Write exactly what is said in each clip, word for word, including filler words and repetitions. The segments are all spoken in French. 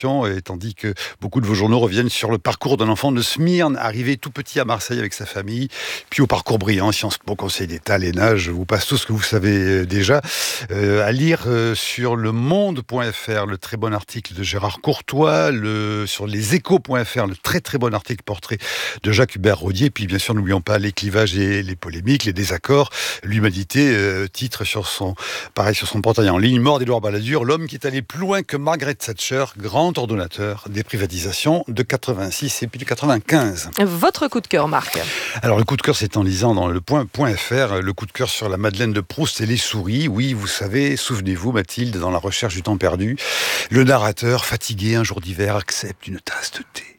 Et tandis que beaucoup de vos journaux reviennent sur le parcours d'un enfant de Smyrne, arrivé tout petit à Marseille avec sa famille, puis au parcours brillant, Sciences Po, Conseil d'État, l'E N A. Je vous passe tout ce que vous savez déjà. Euh, à lire euh, sur le monde point f r, le très bon article de Gérard Courtois, le, sur les échos point f r, le très très bon article portrait de Jacques Hubert Rodier, puis bien sûr n'oublions pas les clivages et les polémiques, les désaccords, l'humanité, euh, titre sur son, pareil sur son portail en ligne, Mort d'Édouard Balladur, l'homme qui est allé plus loin que Margaret Thatcher, grand ordonnateur des privatisations de quatre-vingt-six et puis de quatre-vingt-quinze. Votre coup de cœur, Marc? Alors le coup de cœur, c'est en lisant dans le point .fr, le coup de cœur sur la Madeleine de Proust et les souris. Oui, vous savez, souvenez-vous, Mathilde, dans La recherche du temps perdu, le narrateur, fatigué un jour d'hiver, accepte une tasse de thé.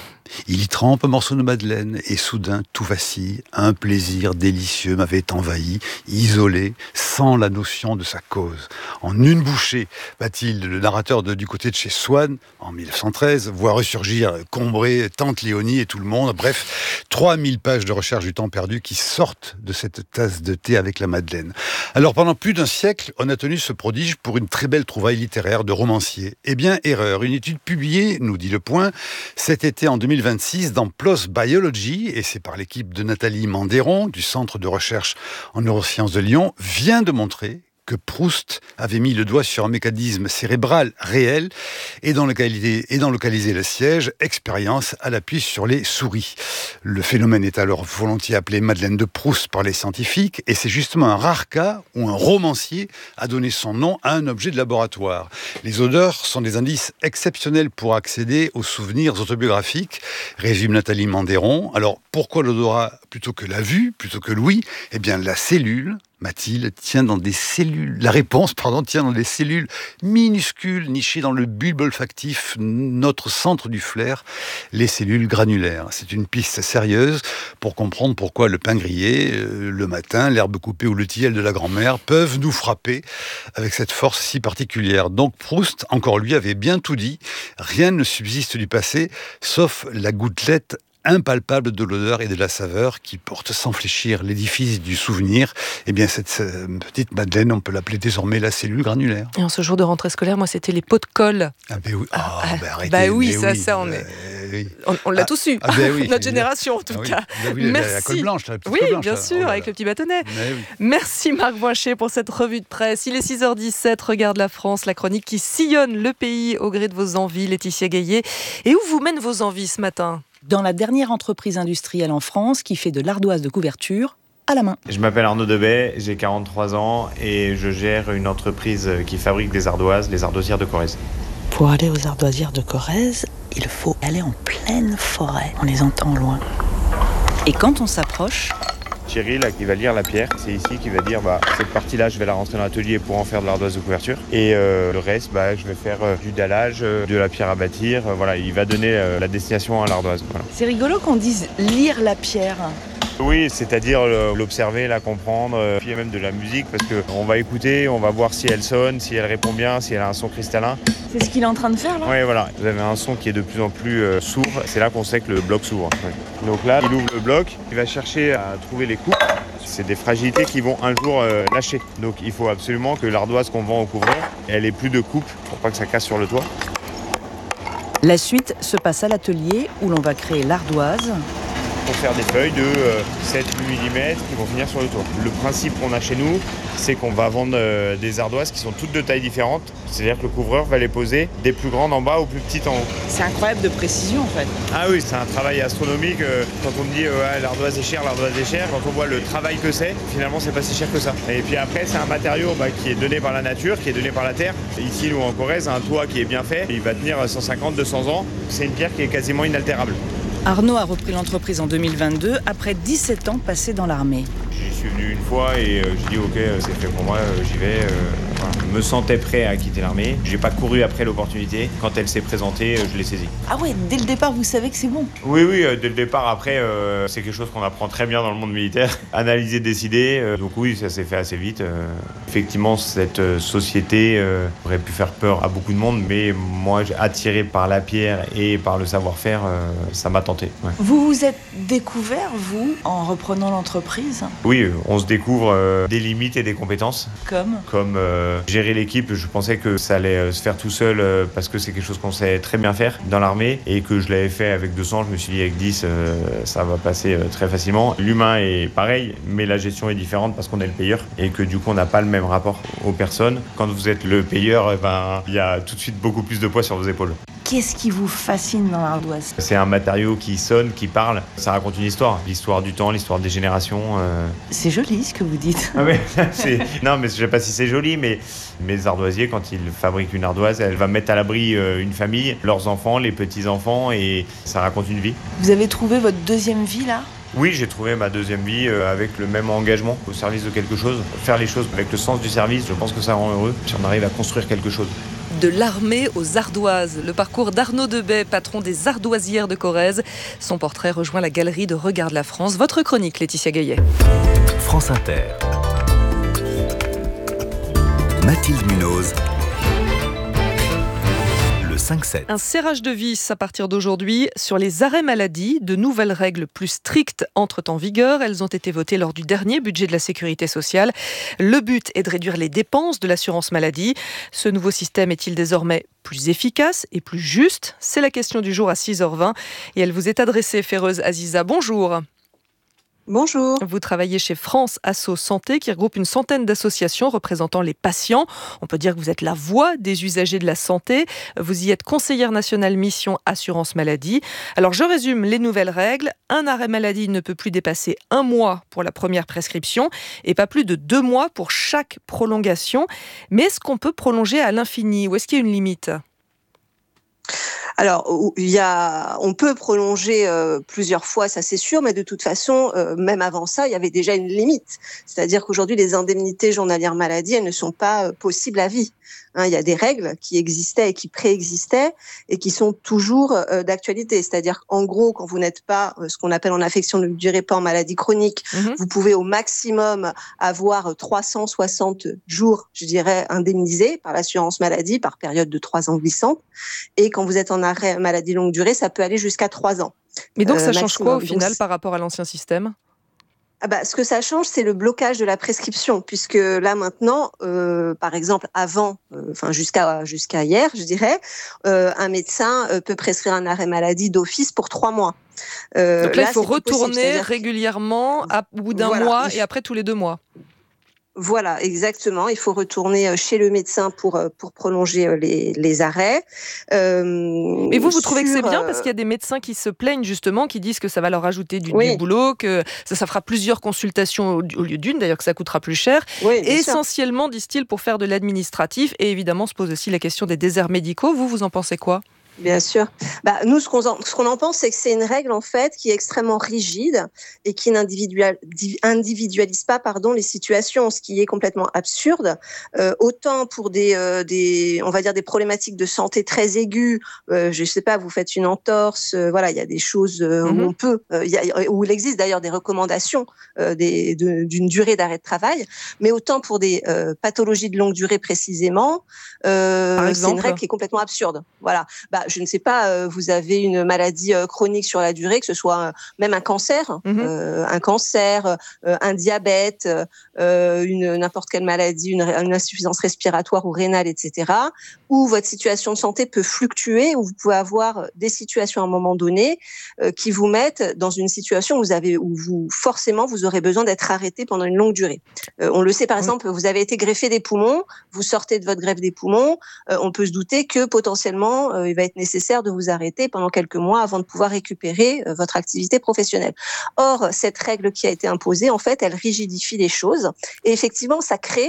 Il y trempe un morceau de madeleine et soudain tout vacille. Un plaisir délicieux m'avait envahi, isolé, sans la notion de sa cause. En une bouchée, Mathilde, le narrateur de, du côté de chez Swann, en mille neuf cent treize, voit ressurgir Combré, Tante Léonie et tout le monde. Bref, trois mille pages de recherche du temps perdu qui sortent de cette tasse de thé avec la madeleine. Alors pendant plus d'un siècle, on a tenu ce prodige pour une très belle trouvaille littéraire de romancier. Eh bien, erreur. Une étude publiée, nous dit Le Point, cet été en deux mille vingt-six dans PLOS Biology, et c'est par l'équipe de Nathalie Mandéron, du Centre de recherche en neurosciences de Lyon, vient de montrer que Proust avait mis le doigt sur un mécanisme cérébral réel et d'en localiser, et d'en localiser le siège, expérience à l'appui sur les souris. Le phénomène est alors volontiers appelé Madeleine de Proust par les scientifiques, et c'est justement un rare cas où un romancier a donné son nom à un objet de laboratoire. Les odeurs sont des indices exceptionnels pour accéder aux souvenirs autobiographiques, résume Nathalie Mandéron. Alors pourquoi l'odorat plutôt que la vue, plutôt que l'ouïe? Eh bien la cellule, Mathilde, tient dans des cellules, la réponse, pardon, tient dans des cellules minuscules nichées dans le bulbe olfactif, notre centre du flair, les cellules granulaires. C'est une piste sérieuse pour comprendre pourquoi le pain grillé, euh, le matin, l'herbe coupée ou le tilleul de la grand-mère peuvent nous frapper avec cette force si particulière. Donc Proust, encore lui, avait bien tout dit. Rien ne subsiste du passé, sauf la gouttelette impalpable de l'odeur et de la saveur qui porte sans fléchir l'édifice du souvenir. Eh bien, cette euh, petite Madeleine, on peut l'appeler désormais la cellule granulaire. Et en ce jour de rentrée scolaire, moi, c'était les pots de colle. Ah ben oui, oh, ah, ben arrêtez. Bah oui, ça, oui, ça, on est... Euh, oui. On, on l'a ah, tous eu, ah ben oui, notre génération en tout ah oui. cas. Ben oui, Merci. La, la colle blanche, la petite oui, colle blanche, bien là. sûr, Oh là avec là. le petit bâtonnet. Oui. Merci Marc Boincher pour cette revue de presse. Il est six heures dix-sept, Regarde la France, la chronique qui sillonne le pays au gré de vos envies, Laetitia Gaillet. Et où vous mènent vos envies ce matin ? Dans la dernière entreprise industrielle en France qui fait de l'ardoise de couverture à la main. Je m'appelle Arnaud Debay, j'ai quarante-trois ans et je gère une entreprise qui fabrique des ardoises, les ardoisières de Corrèze. Pour aller aux ardoisières de Corrèze, il faut aller en pleine forêt. On les entend au loin. Et quand on s'approche... Thierry, là, qui va lire la pierre, c'est ici qui va dire bah, cette partie-là, je vais la rentrer dans l'atelier pour en faire de l'ardoise de couverture. Et euh, le reste, bah, je vais faire euh, du dallage, euh, de la pierre à bâtir. Euh, voilà, il va donner euh, la destination à l'ardoise. Voilà. C'est rigolo qu'on dise lire la pierre. Oui, c'est-à-dire l'observer, la comprendre, euh, puis il y a même de la musique parce qu'on va écouter, on va voir si elle sonne, si elle répond bien, si elle a un son cristallin. C'est ce qu'il est en train de faire là ? Oui, voilà. Vous avez un son qui est de plus en plus euh, sourd. C'est là qu'on sait que le bloc s'ouvre. Ouais. Donc là, il ouvre le bloc, il va chercher à trouver les coupes. C'est des fragilités qui vont un jour euh, lâcher. Donc il faut absolument que l'ardoise qu'on vend au couvreur, elle ait plus de coupes pour pas que ça casse sur le toit. La suite se passe à l'atelier où l'on va créer l'ardoise. Pour faire des feuilles de euh, sept à huit millimètres qui vont finir sur le toit. Le principe qu'on a chez nous, c'est qu'on va vendre euh, des ardoises qui sont toutes de tailles différentes. C'est-à-dire que le couvreur va les poser des plus grandes en bas aux plus petites en haut. C'est incroyable de précision en fait. Ah oui, c'est un travail astronomique. Euh, quand on me dit euh, ouais, l'ardoise est chère, l'ardoise est chère, quand on voit le travail que c'est, finalement c'est pas si cher que ça. Et puis après, c'est un matériau bah, qui est donné par la nature, qui est donné par la terre. Et ici, nous en Corrèze, un toit qui est bien fait, il va tenir cent cinquante à deux cents ans. C'est une pierre qui est quasiment inaltérable. Arnaud a repris l'entreprise en deux mille vingt-deux après dix-sept ans passés dans l'armée. J'y suis venu une fois et euh, j'ai dit ok, c'est fait pour moi, euh, j'y vais. Euh, voilà. Je me sentais prêt à quitter l'armée. J'ai pas couru après l'opportunité. Quand elle s'est présentée, euh, je l'ai saisie. Ah ouais, dès le départ, vous savez que c'est bon. Oui, oui, euh, dès le départ. Après, euh, c'est quelque chose qu'on apprend très bien dans le monde militaire. Analyser, décider. Euh, donc oui, ça s'est fait assez vite. Euh, effectivement, cette euh, société euh, aurait pu faire peur à beaucoup de monde, mais moi, attiré par la pierre et par le savoir-faire, euh, ça m'a tenté. Ouais. Vous vous êtes découvert, vous, en reprenant l'entreprise ? Oui, on se découvre euh, des limites et des compétences. Comme Comme euh, euh, gérer l'équipe. Je pensais que ça allait euh, se faire tout seul euh, parce que c'est quelque chose qu'on sait très bien faire dans l'armée et que je l'avais fait avec deux cents. Je me suis dit avec dix, euh, ça va passer euh, très facilement. L'humain est pareil, mais la gestion est différente parce qu'on est le payeur et que du coup, on n'a pas le même rapport aux personnes. Quand vous êtes le payeur, eh ben, il y a tout de suite beaucoup plus de poids sur vos épaules. Qu'est-ce qui vous fascine dans l'ardoise ? C'est un matériau qui sonne, qui parle. Ça raconte une histoire. L'histoire du temps, l'histoire des générations. Euh... C'est joli ce que vous dites. Ah ouais, c'est... Non, mais je sais pas si c'est joli, mais mes ardoisiers, quand ils fabriquent une ardoise, elle va mettre à l'abri une famille, leurs enfants, les petits-enfants, et ça raconte une vie. Vous avez trouvé votre deuxième vie là ? Oui, j'ai trouvé ma deuxième vie avec le même engagement au service de quelque chose. Faire les choses avec le sens du service, je pense que ça rend heureux si on arrive à construire quelque chose. De l'armée aux ardoises, le parcours d'Arnaud Debay, patron des ardoisières de Corrèze. Son portrait rejoint la galerie de Regarde la France. Votre chronique, Laetitia Gaillet. France Inter. Mathilde Munoz. cinq sept. Un serrage de vis à partir d'aujourd'hui sur les arrêts maladie. De nouvelles règles plus strictes entrent en vigueur. Elles ont été votées lors du dernier budget de la Sécurité sociale. Le but est de réduire les dépenses de l'assurance maladie. Ce nouveau système est-il désormais plus efficace et plus juste ? C'est la question du jour à six heures vingt et elle vous est adressée, Féreuse Aziza. Bonjour. Bonjour. Vous travaillez chez France Asso Santé qui regroupe une centaine d'associations représentant les patients. On peut dire que vous êtes la voix des usagers de la santé. Vous y êtes conseillère nationale mission assurance maladie. Alors je résume les nouvelles règles. Un arrêt maladie ne peut plus dépasser un mois pour la première prescription et pas plus de deux mois pour chaque prolongation. Mais est-ce qu'on peut prolonger à l'infini ou est-ce qu'il y a une limite ? Alors, il y a, on peut prolonger euh, plusieurs fois, ça c'est sûr, mais de toute façon, euh, même avant ça, il y avait déjà une limite. C'est-à-dire qu'aujourd'hui, les indemnités journalières maladie, elles ne sont pas euh, possibles à vie. Hein, il y a des règles qui existaient et qui préexistaient et qui sont toujours euh, d'actualité. C'est-à-dire qu'en gros, quand vous n'êtes pas euh, ce qu'on appelle en affection de longue durée, pas en maladie chronique, mmh. vous pouvez au maximum avoir trois cent soixante jours, je dirais, indemnisés par l'assurance maladie par période de trois ans glissante. Et quand vous êtes en arrêt maladie longue durée, ça peut aller jusqu'à trois ans. Mais donc ça euh, change maximum. quoi au final donc, par rapport à l'ancien système ? Ah bah, ce que ça change, c'est le blocage de la prescription, puisque là maintenant, euh, par exemple, avant, enfin euh, jusqu'à jusqu'à hier, je dirais, euh, un médecin euh, peut prescrire un arrêt maladie d'office pour trois mois. Euh, Donc là, là il faut retourner régulièrement à bout d'un voilà. mois et après tous les deux mois. Voilà, exactement. Il faut retourner chez le médecin pour pour prolonger les, les arrêts. Euh, Mais vous, vous trouvez que c'est bien parce qu'il y a des médecins qui se plaignent justement, qui disent que ça va leur ajouter du, oui. du boulot, que ça, ça fera plusieurs consultations au, au lieu d'une, d'ailleurs que ça coûtera plus cher. Oui, essentiellement, disent-ils, pour faire de l'administratif. Et évidemment, se pose aussi la question des déserts médicaux. Vous, vous en pensez quoi ? Bien sûr. Bah, nous, ce qu'on en, ce qu'on en pense, c'est que c'est une règle, en fait, qui est extrêmement rigide et qui n'individualise pas, pardon, les situations, ce qui est complètement absurde. Euh, autant pour des, euh, des, on va dire, des problématiques de santé très aiguës, euh, je sais pas, vous faites une entorse, euh, voilà, il y a des choses euh, mm-hmm. où on peut, euh, y a, où il existe d'ailleurs des recommandations euh, des, de, d'une durée d'arrêt de travail, mais autant pour des euh, pathologies de longue durée précisément, euh, c'est une règle qui est complètement absurde. Voilà. Bah, je ne sais pas, euh, vous avez une maladie euh, chronique sur la durée, que ce soit euh, même un cancer, mm-hmm. euh, un cancer, euh, un diabète, euh, une n'importe quelle maladie, une, une insuffisance respiratoire ou rénale, et cetera, où votre situation de santé peut fluctuer, où vous pouvez avoir des situations à un moment donné euh, qui vous mettent dans une situation où vous avez, où vous forcément vous aurez besoin d'être arrêté pendant une longue durée. Euh, on le sait par mm-hmm. exemple, vous avez été greffé des poumons, vous sortez de votre greffe des poumons, euh, on peut se douter que potentiellement euh, il va être nécessaire de vous arrêter pendant quelques mois avant de pouvoir récupérer euh, votre activité professionnelle. Or, cette règle qui a été imposée, en fait, elle rigidifie les choses et effectivement, ça crée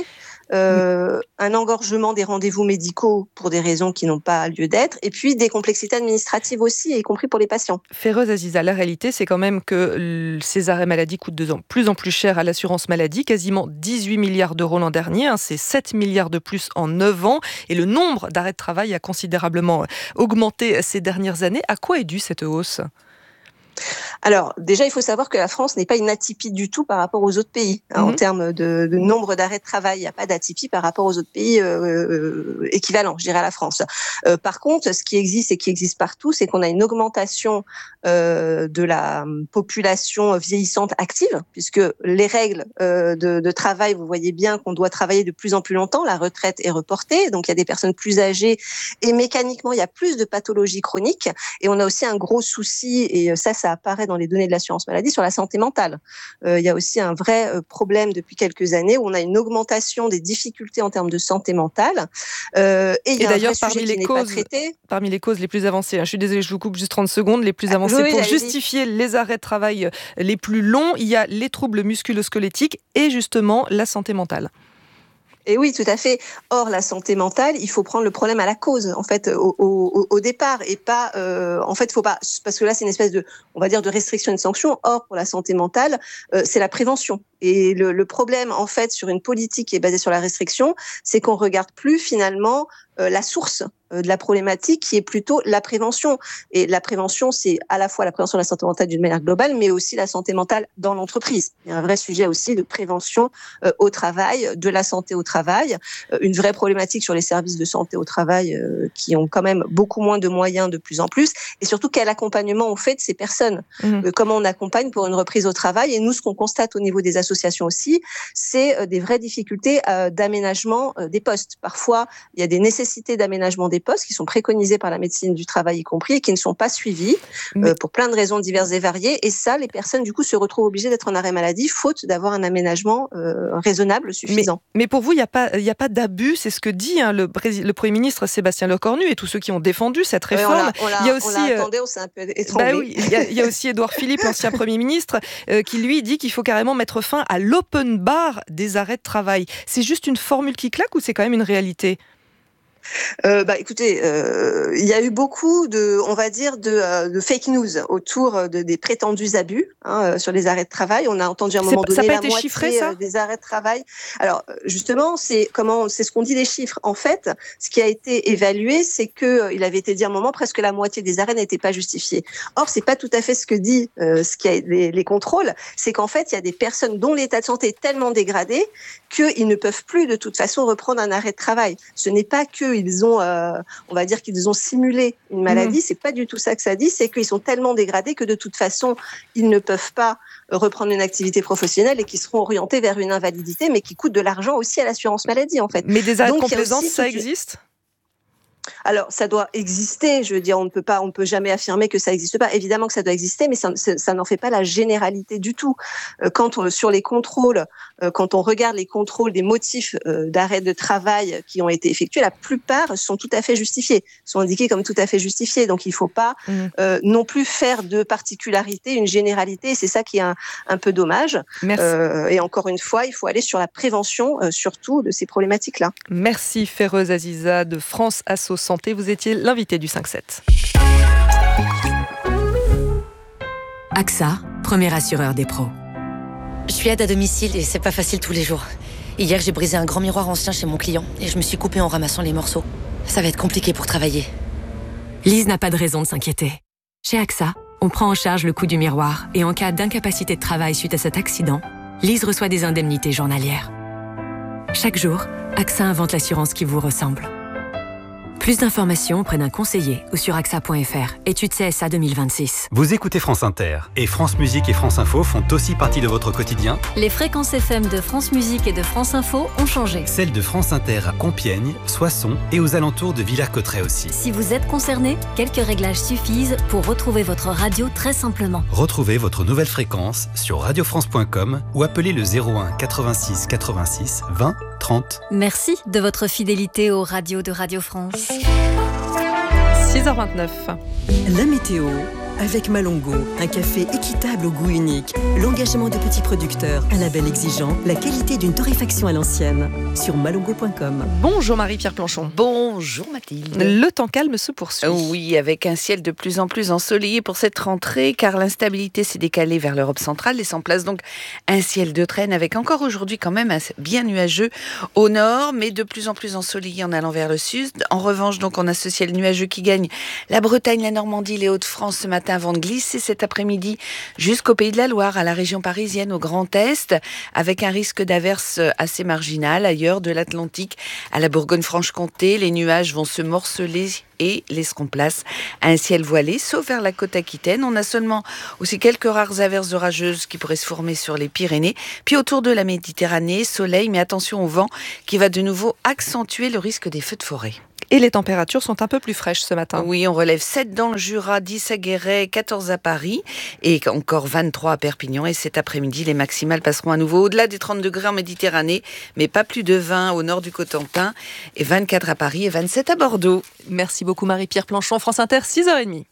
euh, un engorgement des rendez-vous médicaux pour des raisons qui n'ont pas lieu d'être et puis des complexités administratives aussi, y compris pour les patients. Féreuse Aziza, la réalité, c'est quand même que ces arrêts maladie coûtent de plus en plus cher à l'assurance maladie, quasiment dix-huit milliards d'euros l'an dernier, hein, c'est sept milliards de plus en neuf ans et le nombre d'arrêts de travail a considérablement augmenté ces dernières années. À quoi est due cette hausse ? Alors, déjà, il faut savoir que la France n'est pas une atypie du tout par rapport aux autres pays. Hein, mmh. En termes de, de nombre d'arrêts de travail, il n'y a pas d'atypie par rapport aux autres pays euh, euh, équivalents, je dirais, à la France. Euh, par contre, ce qui existe et qui existe partout, c'est qu'on a une augmentation euh, de la population vieillissante active, puisque les règles euh, de, de travail, vous voyez bien qu'on doit travailler de plus en plus longtemps, la retraite est reportée, donc il y a des personnes plus âgées et mécaniquement, il y a plus de pathologies chroniques. Et on a aussi un gros souci, et ça, ça apparaît dans les données de l'assurance maladie, sur la santé mentale. Euh, il y a aussi un vrai problème depuis quelques années où on a une augmentation des difficultés en termes de santé mentale. Euh, et il y a et d'ailleurs, un vrai parmi sujet les qui n'est causes, pas traité. Parmi les causes les plus avancées, hein, je suis désolée, je vous coupe juste trente secondes, les plus avancées oui, pour allez-y. justifier les arrêts de travail les plus longs, il y a les troubles musculo-squelettiques et justement la santé mentale. Et oui, tout à fait. Or, la santé mentale, il faut prendre le problème à la cause, en fait, au, au, au départ, et pas, euh, en fait, faut pas, parce que là, c'est une espèce de, on va dire, de restriction et de sanction. Or, pour la santé mentale, euh, c'est la prévention. Et le, le problème, en fait, sur une politique qui est basée sur la restriction, c'est qu'on regarde plus finalement euh, la source euh, de la problématique, qui est plutôt la prévention. Et la prévention, c'est à la fois la prévention de la santé mentale d'une manière globale, mais aussi la santé mentale dans l'entreprise. Il y a un vrai sujet aussi de prévention euh, au travail, de la santé au travail, euh, une vraie problématique sur les services de santé au travail euh, qui ont quand même beaucoup moins de moyens de plus en plus. Et surtout, quel accompagnement on fait de ces personnes, mmh. euh, comment on accompagne pour une reprise au travail. Et nous, ce qu'on constate au niveau des associations aussi, c'est euh, des vraies difficultés euh, d'aménagement euh, des postes. Parfois, il y a des nécessités d'aménagement des postes qui sont préconisées par la médecine du travail y compris et qui ne sont pas suivies euh, pour plein de raisons diverses et variées. Et ça, les personnes, du coup, se retrouvent obligées d'être en arrêt maladie faute d'avoir un aménagement euh, raisonnable, suffisant. Mais, mais pour vous, il n'y a pas, il n'y a pas d'abus, c'est ce que dit hein, le, le Premier ministre Sébastien Lecornu et tous ceux qui ont défendu cette réforme. Oui, on l'a, on l'a, il y a aussi, on l'a attendé, on s'est un peu étranglé. Bah oui, il, y a, il y a aussi Édouard Philippe, l'ancien Premier ministre, euh, qui lui dit qu'il faut carrément mettre fin à l'open bar des arrêts de travail. C'est juste une formule qui claque ou c'est quand même une réalité ? Euh, bah, écoutez, euh, il y a eu beaucoup de, on va dire, de, euh, de fake news autour de, des prétendus abus hein, sur les arrêts de travail. On a entendu à un moment c'est, donné ça la été moitié chiffré, ça des arrêts de travail. Alors justement, c'est comment, c'est ce qu'on dit les chiffres. En fait, ce qui a été évalué, c'est que euh, il avait été dit à un moment presque la moitié des arrêts n'étaient pas justifiés. Or, c'est pas tout à fait ce que dit euh, ce qui a les, les contrôles. C'est qu'en fait, il y a des personnes dont l'état de santé est tellement dégradé qu'ils ne peuvent plus de toute façon reprendre un arrêt de travail. Ce n'est pas que ils ont, euh, on va dire qu'ils ont simulé une maladie, mmh. c'est pas du tout ça que ça dit, c'est qu'ils sont tellement dégradés que de toute façon, ils ne peuvent pas reprendre une activité professionnelle et qui seront orientés vers une invalidité, mais qui coûtent de l'argent aussi à l'assurance maladie, en fait. Mais des arrêts de Donc, complaisance, ça existe ? Alors, ça doit exister. Je veux dire, on ne peut pas, on ne peut jamais affirmer que ça n'existe pas. Évidemment que ça doit exister, mais ça, ça n'en fait pas la généralité du tout. Quand on, sur les contrôles, quand on regarde les contrôles des motifs d'arrêt de travail qui ont été effectués, la plupart sont tout à fait justifiés, sont indiqués comme tout à fait justifiés. Donc, il ne faut pas mmh. euh, non plus faire de particularité une généralité. Et c'est ça qui est un, un peu dommage. Merci. Euh, et encore une fois, il faut aller sur la prévention, euh, surtout de ces problématiques-là. Merci Ferreuse Aziza de France Asso Santé, vous étiez l'invité du cinq sept. A X A, premier assureur des pros. Je suis aide à domicile et c'est pas facile tous les jours. Hier, j'ai brisé un grand miroir ancien chez mon client et je me suis coupée en ramassant les morceaux. Ça va être compliqué pour travailler. Lise n'a pas de raison de s'inquiéter. Chez A X A, on prend en charge le coût du miroir et en cas d'incapacité de travail suite à cet accident, Lise reçoit des indemnités journalières. Chaque jour, A X A invente l'assurance qui vous ressemble. Plus d'informations auprès d'un conseiller ou sur A X A point F R. Étude C S A deux mille vingt-six. Vous écoutez France Inter et France Musique et France Info font aussi partie de votre quotidien. Les fréquences F M de France Musique et de France Info ont changé. Celles de France Inter à Compiègne, Soissons et aux alentours de Villers-Cotterêts aussi. Si vous êtes concerné, quelques réglages suffisent pour retrouver votre radio très simplement. Retrouvez votre nouvelle fréquence sur radio france point com ou appelez le zéro un quatre-vingt-six quatre-vingt-six vingt trente. Merci de votre fidélité aux radios de Radio France. six heures vingt-neuf. La météo avec Malongo, un café équitable au goût unique, l'engagement de petits producteurs, un label exigeant, la qualité d'une torréfaction à l'ancienne. Sur malongo point com. Bonjour Marie-Pierre Planchon. Bonjour Mathilde. Le temps calme se poursuit. Oui, avec un ciel de plus en plus ensoleillé pour cette rentrée, car l'instabilité s'est décalée vers l'Europe centrale et s'en place donc un ciel de traîne avec encore aujourd'hui quand même un bien nuageux au nord, mais de plus en plus ensoleillé en allant vers le sud. En revanche, donc, on a ce ciel nuageux qui gagne la Bretagne, la Normandie, les Hauts-de-France ce matin, matin avant de glisser cet après-midi jusqu'au Pays de la Loire, à la région parisienne, au Grand Est, avec un risque d'averse assez marginal. Ailleurs, de l'Atlantique à la Bourgogne-Franche-Comté, les nuages vont se morceler et laisseront place à un ciel voilé, sauf vers la côte aquitaine. On a seulement aussi quelques rares averses orageuses qui pourraient se former sur les Pyrénées. Puis autour de la Méditerranée, soleil, mais attention au vent qui va de nouveau accentuer le risque des feux de forêt. Et les températures sont un peu plus fraîches ce matin. Oui, on relève sept dans le Jura, dix à Guéret, quatorze à Paris et encore vingt-trois à Perpignan. Et cet après-midi, les maximales passeront à nouveau au-delà des trente degrés en Méditerranée, mais pas plus de vingt au nord du Cotentin et vingt-quatre à Paris et vingt-sept à Bordeaux. Merci beaucoup Marie-Pierre Planchon, France Inter, six heures trente.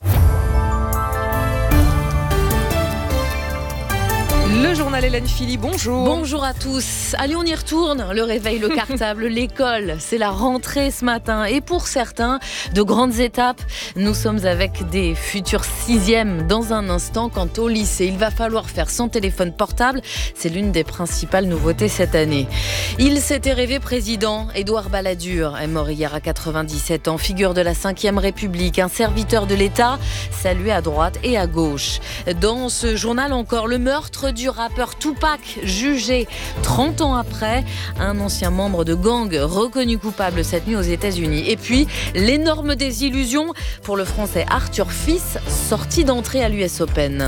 Le journal Hélène Philly, bonjour. Bonjour à tous. Allez, on y retourne. Le réveil, le cartable, l'école. C'est la rentrée ce matin. Et pour certains, de grandes étapes. Nous sommes avec des futurs sixièmes dans un instant. Quant au lycée, il va falloir faire son téléphone portable. C'est l'une des principales nouveautés cette année. Il s'était rêvé président. Édouard Balladur est mort hier à quatre-vingt-dix-sept ans. Figure de la cinquième République, un serviteur de l'État, salué à droite et à gauche. Dans ce journal encore, le meurtre du rappeur Tupac, jugé trente ans après, un ancien membre de gang reconnu coupable cette nuit aux États-Unis. Et puis, l'énorme désillusion pour le Français Arthur Fils, sorti d'entrée à l'U S Open.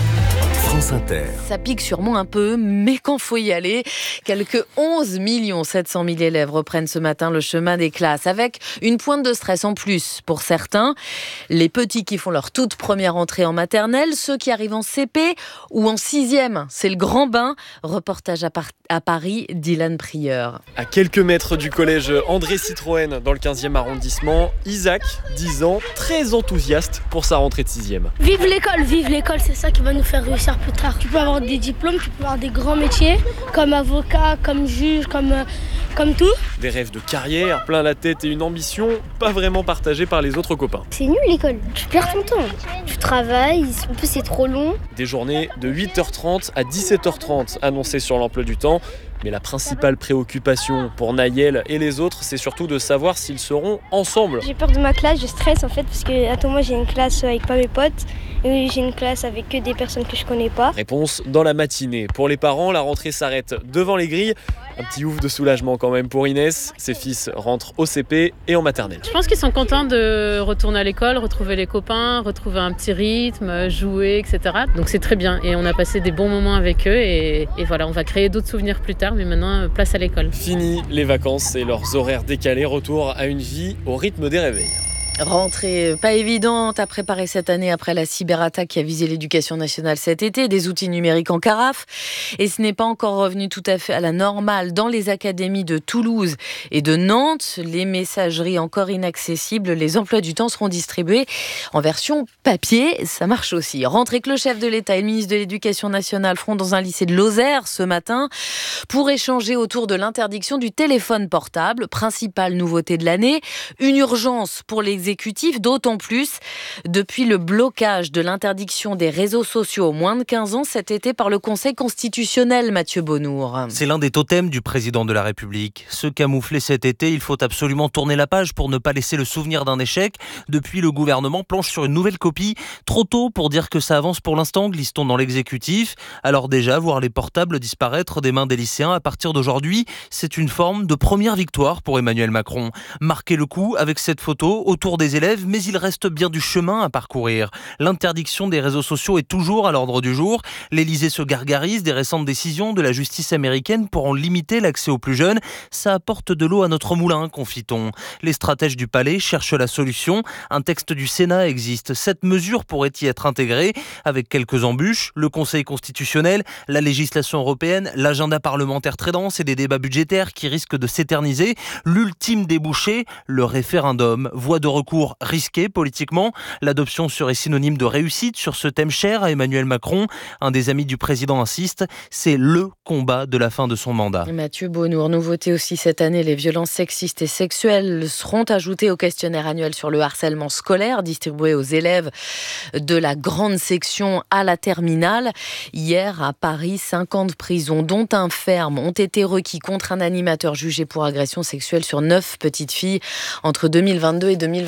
France Inter. Ça pique sûrement un peu, mais quand faut y aller, quelques onze millions sept cent mille élèves reprennent ce matin le chemin des classes, avec une pointe de stress en plus pour certains. Les petits qui font leur toute première entrée en maternelle, ceux qui arrivent en C P ou en sixième, c'est le grand bain. Reportage à, Par- à Paris, Dylan Prieur. À quelques mètres du collège André Citroën, dans le quinzième arrondissement, Isaac, dix ans, très enthousiaste pour sa rentrée de sixième. Vive l'école, vive l'école, c'est ça qui va nous faire réussir plus tard. Tu peux avoir des diplômes, tu peux avoir des grands métiers, comme avocat, comme juge, comme, euh, comme tout. Des rêves de carrière, plein la tête et une ambition pas vraiment partagée par les autres copains. C'est nul l'école, tu perds ton temps. Tu travailles, en plus c'est trop long. Des journées de huit heures trente à dix-sept heures trente annoncées sur l'emploi du temps. Mais la principale préoccupation pour Naël et les autres, c'est surtout de savoir s'ils seront ensemble. J'ai peur de ma classe, je stresse en fait, parce que attends, moi j'ai une classe avec pas mes potes, et j'ai une classe avec que des personnes que je connais pas. Réponse dans la matinée. Pour les parents, la rentrée s'arrête devant les grilles. Un petit ouf de soulagement quand même pour Inès. Ses fils rentrent au C P et en maternelle. Je pense qu'ils sont contents de retourner à l'école, retrouver les copains, retrouver un petit rythme, jouer, et cetera. Donc c'est très bien et on a passé des bons moments avec eux et, et voilà, on va créer d'autres souvenirs plus tard, mais maintenant place à l'école. Fini les vacances et leurs horaires décalés, retour à une vie au rythme des réveils. Rentrée pas évidente à préparer cette année après la cyberattaque qui a visé l'éducation nationale cet été, des outils numériques en carafe. Et ce n'est pas encore revenu tout à fait à la normale dans les académies de Toulouse et de Nantes. Les messageries encore inaccessibles, les emplois du temps seront distribués en version papier. Ça marche aussi. Rentrée que le chef de l'État et le ministre de l'Éducation nationale feront dans un lycée de Lozère ce matin pour échanger autour de l'interdiction du téléphone portable. Principale nouveauté de l'année, une urgence pour les exécutif, d'autant plus depuis le blocage de l'interdiction des réseaux sociaux aux moins de quinze ans cet été par le Conseil constitutionnel, Mathieu Bonnour. C'est l'un des totems du président de la République. Se camoufler cet été, il faut absolument tourner la page pour ne pas laisser le souvenir d'un échec. Depuis, le gouvernement planche sur une nouvelle copie. Trop tôt pour dire que ça avance pour l'instant, glisse-t-on dans l'exécutif. Alors déjà, voir les portables disparaître des mains des lycéens à partir d'aujourd'hui, c'est une forme de première victoire pour Emmanuel Macron. Marquer le coup avec cette photo autour des élèves, mais il reste bien du chemin à parcourir. L'interdiction des réseaux sociaux est toujours à l'ordre du jour. L'Élysée se gargarise des récentes décisions de la justice américaine pour en limiter l'accès aux plus jeunes. Ça apporte de l'eau à notre moulin, confie-t-on. Les stratèges du palais cherchent la solution. Un texte du Sénat existe. Cette mesure pourrait y être intégrée avec quelques embûches. Le Conseil constitutionnel, la législation européenne, l'agenda parlementaire très dense et des débats budgétaires qui risquent de s'éterniser. L'ultime débouché, le référendum. Voie de recours risquée politiquement. L'adoption serait synonyme de réussite sur ce thème cher à Emmanuel Macron. Un des amis du président insiste, c'est le combat de la fin de son mandat. Mathieu Bonnour, nouveauté aussi cette année, les violences sexistes et sexuelles seront ajoutées au questionnaire annuel sur le harcèlement scolaire distribué aux élèves de la grande section à la terminale. Hier, à Paris, cinquante prisons, dont un ferme, ont été requis contre un animateur jugé pour agression sexuelle sur neuf petites filles entre deux mille vingt-deux et deux mille vingt-trois.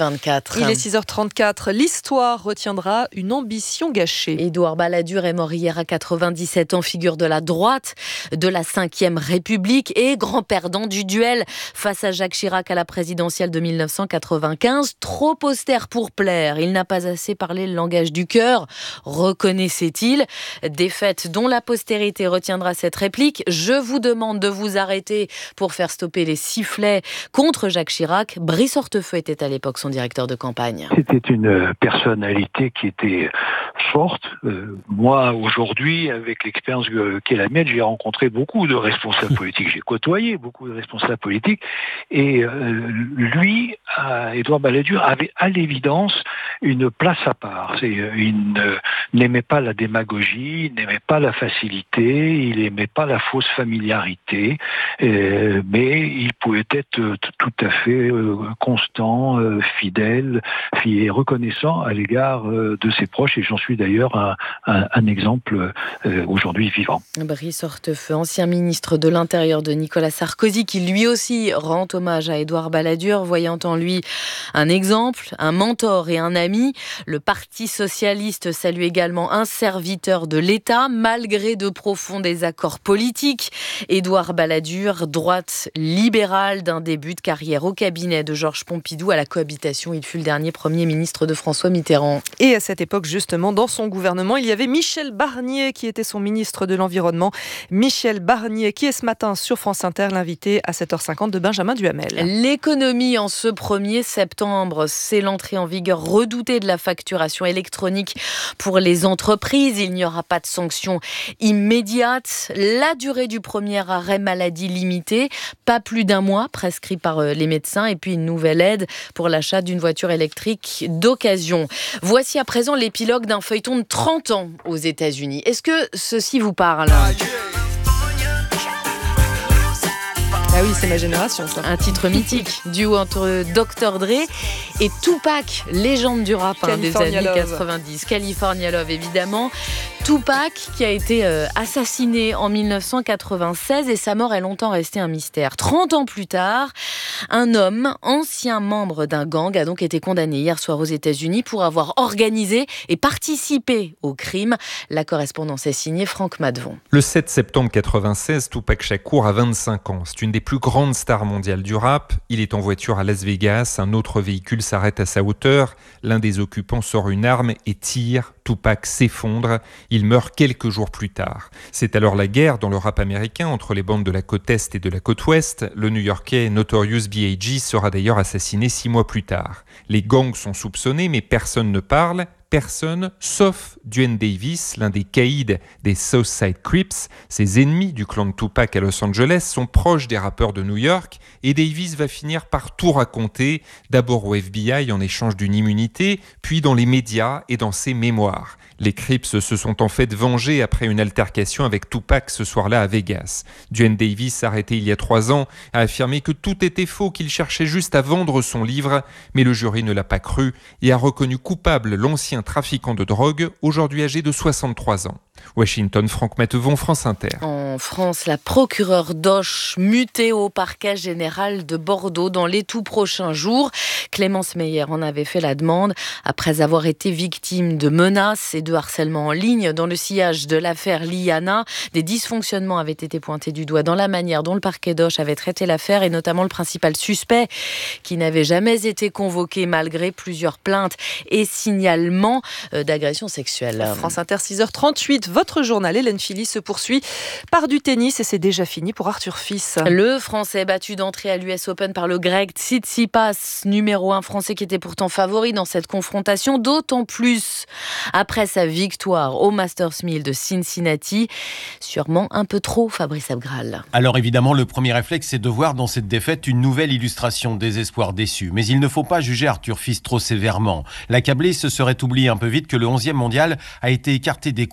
vingt-quatre. Il est six heures trente-quatre. L'histoire retiendra une ambition gâchée. Édouard Balladur est mort hier à quatre-vingt-dix-sept ans, figure de la droite de la cinquième République et grand perdant du duel face à Jacques Chirac à la présidentielle de mille neuf cent quatre-vingt-quinze. Trop austère pour plaire, il n'a pas assez parlé le langage du cœur, reconnaissait-il. Défaite dont la postérité retiendra cette réplique. Je vous demande de vous arrêter pour faire stopper les sifflets contre Jacques Chirac. Brice Hortefeux était à l'époque son directeur de campagne. C'était une personnalité qui était forte. Euh, moi, aujourd'hui, avec l'expérience qui est la mienne, j'ai rencontré beaucoup de responsables politiques. J'ai côtoyé beaucoup de responsables politiques. Et euh, lui, euh, Édouard Balladur, avait à l'évidence une place à part. C'est, il ne, n'aimait pas la démagogie, il n'aimait pas la facilité, il n'aimait pas la fausse familiarité, euh, mais il pouvait être euh, tout à fait euh, constant, euh, fidèle et reconnaissant à l'égard euh, de ses proches, et j'en suis d'ailleurs un, un, un exemple euh, aujourd'hui vivant. Brice Hortefeux, ancien ministre de l'Intérieur de Nicolas Sarkozy, qui lui aussi rend hommage à Édouard Balladur, voyant en lui un exemple, un mentor et un ami. Le Parti socialiste salue également un serviteur de l'État, malgré de profonds désaccords politiques. Édouard Balladur, droite libérale d'un début de carrière au cabinet de Georges Pompidou à la cohabitation. Il fut le dernier Premier ministre de François Mitterrand. Et à cette époque, justement, dans son gouvernement, il y avait Michel Barnier qui était son ministre de l'Environnement. Michel Barnier qui est ce matin sur France Inter, l'invité à sept heures cinquante de Benjamin Duhamel. L'économie en ce premier septembre, c'est l'entrée en vigueur redoutée de la facturation électronique pour les entreprises. Il n'y aura pas de sanctions immédiates. La durée du premier arrêt maladie limité, pas plus d'un mois, prescrit par les médecins, et puis une nouvelle aide pour l'achat d'une voiture électrique d'occasion. Voici à présent l'épilogue d'un feuilleton de trente ans aux États-Unis. Est-ce que ceci vous parle ? Ah oui, c'est ma génération, ça. Un titre mythique, duo entre docteur Dre et Tupac, légende du rap hein, des années Love. quatre-vingt-dix. California Love, évidemment. Tupac, qui a été euh, assassiné en mille neuf cent quatre-vingt-seize, et sa mort est longtemps restée un mystère. trente ans plus tard, un homme, ancien membre d'un gang, a donc été condamné hier soir aux États-Unis pour avoir organisé et participé au crime. La correspondance est signée Franck Madvon. Le sept septembre quatre-vingt-seize, Tupac Shakur a vingt-cinq ans. C'est une des plus grandes stars mondiales du rap. Il est en voiture à Las Vegas. Un autre véhicule s'arrête à sa hauteur. L'un des occupants sort une arme et tire. Tupac s'effondre. Il meurt quelques jours plus tard. C'est alors la guerre dans le rap américain entre les bandes de la côte Est et de la côte Ouest. Le New-Yorkais Notorious B I G sera d'ailleurs assassiné six mois plus tard. Les gangs sont soupçonnés, mais personne ne parle. Personne, sauf Duane Davis, l'un des caïds des Southside Crips. Ses ennemis du clan de Tupac à Los Angeles sont proches des rappeurs de New York, et Davis va finir par tout raconter, d'abord au F B I en échange d'une immunité, puis dans les médias et dans ses mémoires. Les Crips se sont en fait vengés après une altercation avec Tupac ce soir-là à Vegas. Duane Davis, arrêté il y a trois ans, a affirmé que tout était faux, qu'il cherchait juste à vendre son livre, mais le jury ne l'a pas cru et a reconnu coupable l'ancien trafiquant de drogue, aujourd'hui âgé de soixante-trois ans. Washington, Franck Matevon, France Inter. En France, la procureure d'Auch mutée au parquet général de Bordeaux dans les tout prochains jours. Clémence Meyer en avait fait la demande après avoir été victime de menaces et de harcèlement en ligne dans le sillage de l'affaire Liana. Des dysfonctionnements avaient été pointés du doigt dans la manière dont le parquet d'Auch avait traité l'affaire, et notamment le principal suspect qui n'avait jamais été convoqué malgré plusieurs plaintes et signalements d'agression sexuelle. France Inter, six heures trente-huit. Votre journal, Hélène Philly, se poursuit par du tennis, et c'est déjà fini pour Arthur Fils. Le Français battu d'entrée à l'U S Open par le Grec Tsitsipas, numéro un français qui était pourtant favori dans cette confrontation, d'autant plus après sa victoire au Masters mille de Cincinnati. Sûrement un peu trop, Fabrice Abgral. Alors évidemment, le premier réflexe, c'est de voir dans cette défaite une nouvelle illustration des espoirs déçus. Mais il ne faut pas juger Arthur Fils trop sévèrement. L'accablé se serait oublié un peu vite que le onzième mondial a été écarté des cours durant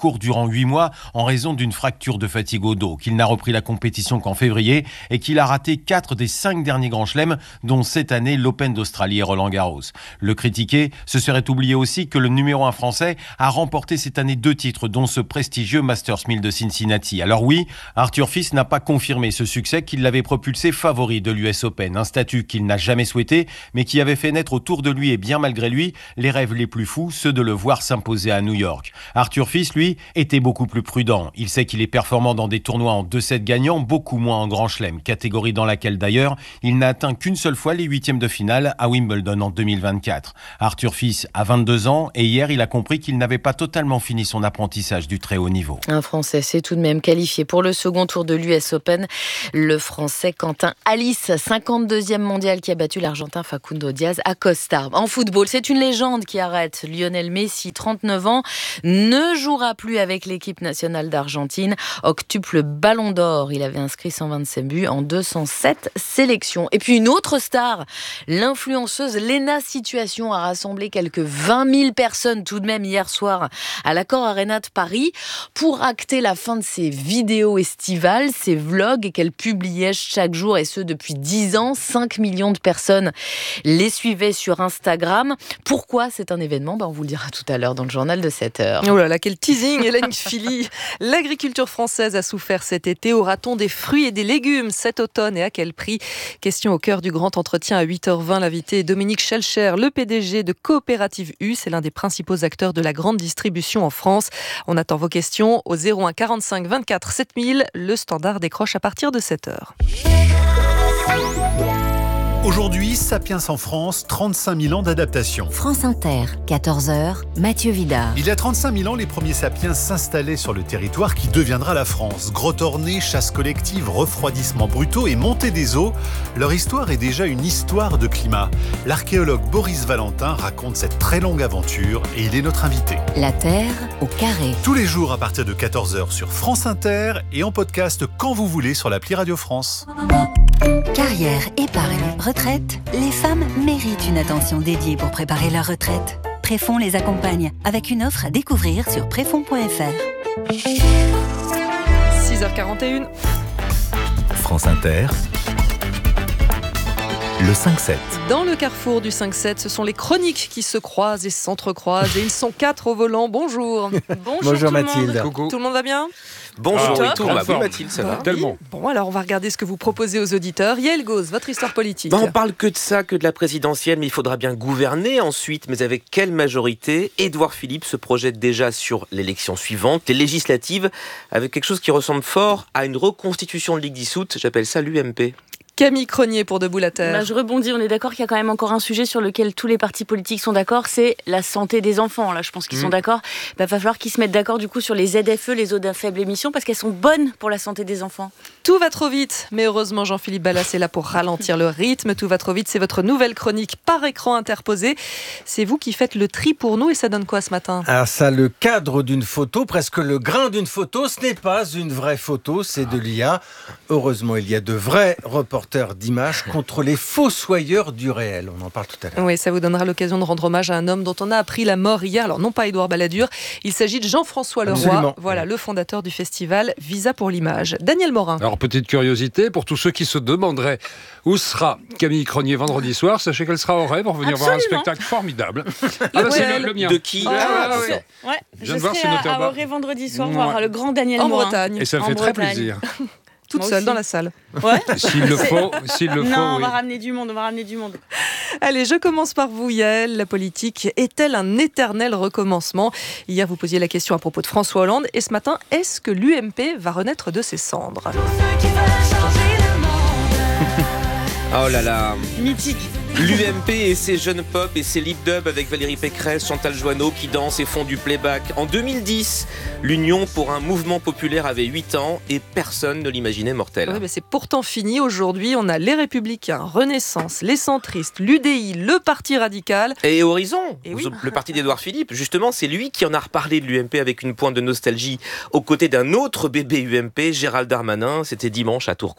durant huit mois en raison d'une fracture de fatigue au dos, qu'il n'a repris la compétition qu'en février et qu'il a raté quatre des cinq derniers grands chelems, dont cette année l'Open d'Australie et Roland-Garros. Le critiquer, ce serait oublier aussi que le numéro un français a remporté cette année deux titres, dont ce prestigieux Masters mille de Cincinnati. Alors oui, Arthur Fils n'a pas confirmé ce succès qui l'avait propulsé favori de l'U S Open, un statut qu'il n'a jamais souhaité, mais qui avait fait naître autour de lui et bien malgré lui les rêves les plus fous, ceux de le voir s'imposer à New York. Arthur Fils, lui, était beaucoup plus prudent. Il sait qu'il est performant dans des tournois en deux sept gagnants, beaucoup moins en grand chelem, catégorie dans laquelle d'ailleurs il n'a atteint qu'une seule fois les huitièmes de finale à Wimbledon en deux mille vingt-quatre. Arthur Fils a vingt-deux ans et hier il a compris qu'il n'avait pas totalement fini son apprentissage du très haut niveau. Un Français s'est tout de même qualifié pour le second tour de l'U S Open. Le Français Quentin Alice, cinquante-deuxième mondial, qui a battu l'Argentin Facundo Diaz à Costa. En football, c'est une légende qui arrête. Lionel Messi, trente-neuf ans, ne jouera plus avec l'équipe nationale d'Argentine. Octuple ballon d'or, il avait inscrit cent vingt-sept buts en deux cent sept sélections. Et puis une autre star, l'influenceuse Lena Situation, a rassemblé quelques vingt mille personnes tout de même hier soir à l'Accor Arena de Paris pour acter la fin de ses vidéos estivales, ses vlogs qu'elle publiait chaque jour, et ce depuis dix ans. cinq millions de personnes les suivaient sur Instagram. Pourquoi c'est un événement ? Ben, on vous le dira tout à l'heure dans le journal de sept heures. Oh là là, quel teasing, Hélène Philly. L'agriculture française a souffert cet été. Aura-t-on des fruits et des légumes cet automne, et à quel prix ? Question au cœur du grand entretien à huit heures vingt. L'invité est Dominique Schelcher, le P D G de Coopérative U. C'est l'un des principaux acteurs de la grande distribution en France. On attend vos questions au zéro un quarante-cinq vingt-quatre sept mille. Le standard décroche à partir de sept heures. Aujourd'hui, Sapiens en France, trente-cinq mille ans d'adaptation. France Inter, quatorze heures, Mathieu Vidard. Il y a trente-cinq mille ans, les premiers Sapiens s'installaient sur le territoire qui deviendra la France. Grottes ornées, chasse collective, refroidissement brutaux et montée des eaux. Leur histoire est déjà une histoire de climat. L'archéologue Boris Valentin raconte cette très longue aventure et il est notre invité. La Terre au carré. Tous les jours à partir de quatorze heures sur France Inter et en podcast quand vous voulez sur l'appli Radio France. Carrière, épargne, retraite, les femmes méritent une attention dédiée pour préparer leur retraite. Préfonds les accompagne avec une offre à découvrir sur préfonds point f r. six heures quarante et une. France Inter, le cinq sept. Dans le carrefour du cinq sept, ce sont les chroniques qui se croisent et s'entrecroisent. Et ils sont quatre au volant. Bonjour. Bonjour, Bonjour tout Mathilde. Le monde. Coucou. Tout le monde va bien ? Bonjour, ah, tout va bien, Mathilde, ça va. Tellement. Bon, alors on va regarder ce que vous proposez aux auditeurs. Yael Gauze, votre histoire politique. Ben, on parle que de ça, que de la présidentielle, mais il faudra bien gouverner ensuite. Mais avec quelle majorité ? Édouard Philippe se projette déjà sur l'élection suivante, les législatives, avec quelque chose qui ressemble fort à une reconstitution de Ligue dissoute. J'appelle ça l'U M P. Camille Cronier pour Debout la Terre. Bah, je rebondis, on est d'accord qu'il y a quand même encore un sujet sur lequel tous les partis politiques sont d'accord, c'est la santé des enfants. Là, je pense qu'ils mmh. sont d'accord. Il bah, va falloir qu'ils se mettent d'accord du coup sur les Z F E, les zones à faible émission, parce qu'elles sont bonnes pour la santé des enfants. Tout va trop vite, mais heureusement Jean-Philippe Ballas est là pour ralentir le rythme. Tout va trop vite, c'est votre nouvelle chronique par écran interposé. C'est vous qui faites le tri pour nous, et ça donne quoi ce matin ? Alors ça, le cadre d'une photo, presque le grain d'une photo, ce n'est pas une vraie photo, c'est de l'I A. Heureusement, il y a de vrais reporters d'images contre les fossoyeurs du réel. On en parle tout à l'heure. Oui, ça vous donnera l'occasion de rendre hommage à un homme dont on a appris la mort hier. Alors non pas Édouard Balladur, il s'agit de Jean-François Leroy, Absolument. voilà, le fondateur du festival Visa pour l'image. Daniel Morin. Alors petite curiosité, pour tous ceux qui se demanderaient où sera Camille Cronier vendredi soir, sachez qu'elle sera au Rêve pour venir Absolument. voir un spectacle formidable. Ah là, c'est le, le mien. De qui ah, ah, ouais, ouais. ouais. Je, je serai à, à Auray vendredi soir ouais. voir le grand Daniel en Morin. Bretagne. Et ça me en fait Bretagne. très plaisir. Toute seule dans la salle. Ouais. S'il le faut, s'il le non, faut. on oui. va ramener du monde, on va ramener du monde. Allez, je commence par vous, Yael. La politique est-elle un éternel recommencement ? Hier, vous posiez la question à propos de François Hollande. Et ce matin, est-ce que l'U M P va renaître de ses cendres ? Oh là là. Mythique. L'U M P et ses jeunes pop et ses lip dub avec Valérie Pécresse, Chantal Joanneau qui dansent et font du playback. En deux mille dix, l'Union pour un mouvement populaire avait huit ans et personne ne l'imaginait mortel. Oui, mais c'est pourtant fini. Aujourd'hui, on a les Républicains, Renaissance, les centristes, l'U D I, le Parti radical. Et Horizon, et oui. le parti d'Édouard Philippe. Justement, c'est lui qui en a reparlé de l'U M P avec une pointe de nostalgie aux côtés d'un autre bébé U M P, Gérald Darmanin. C'était dimanche à Tourcoing.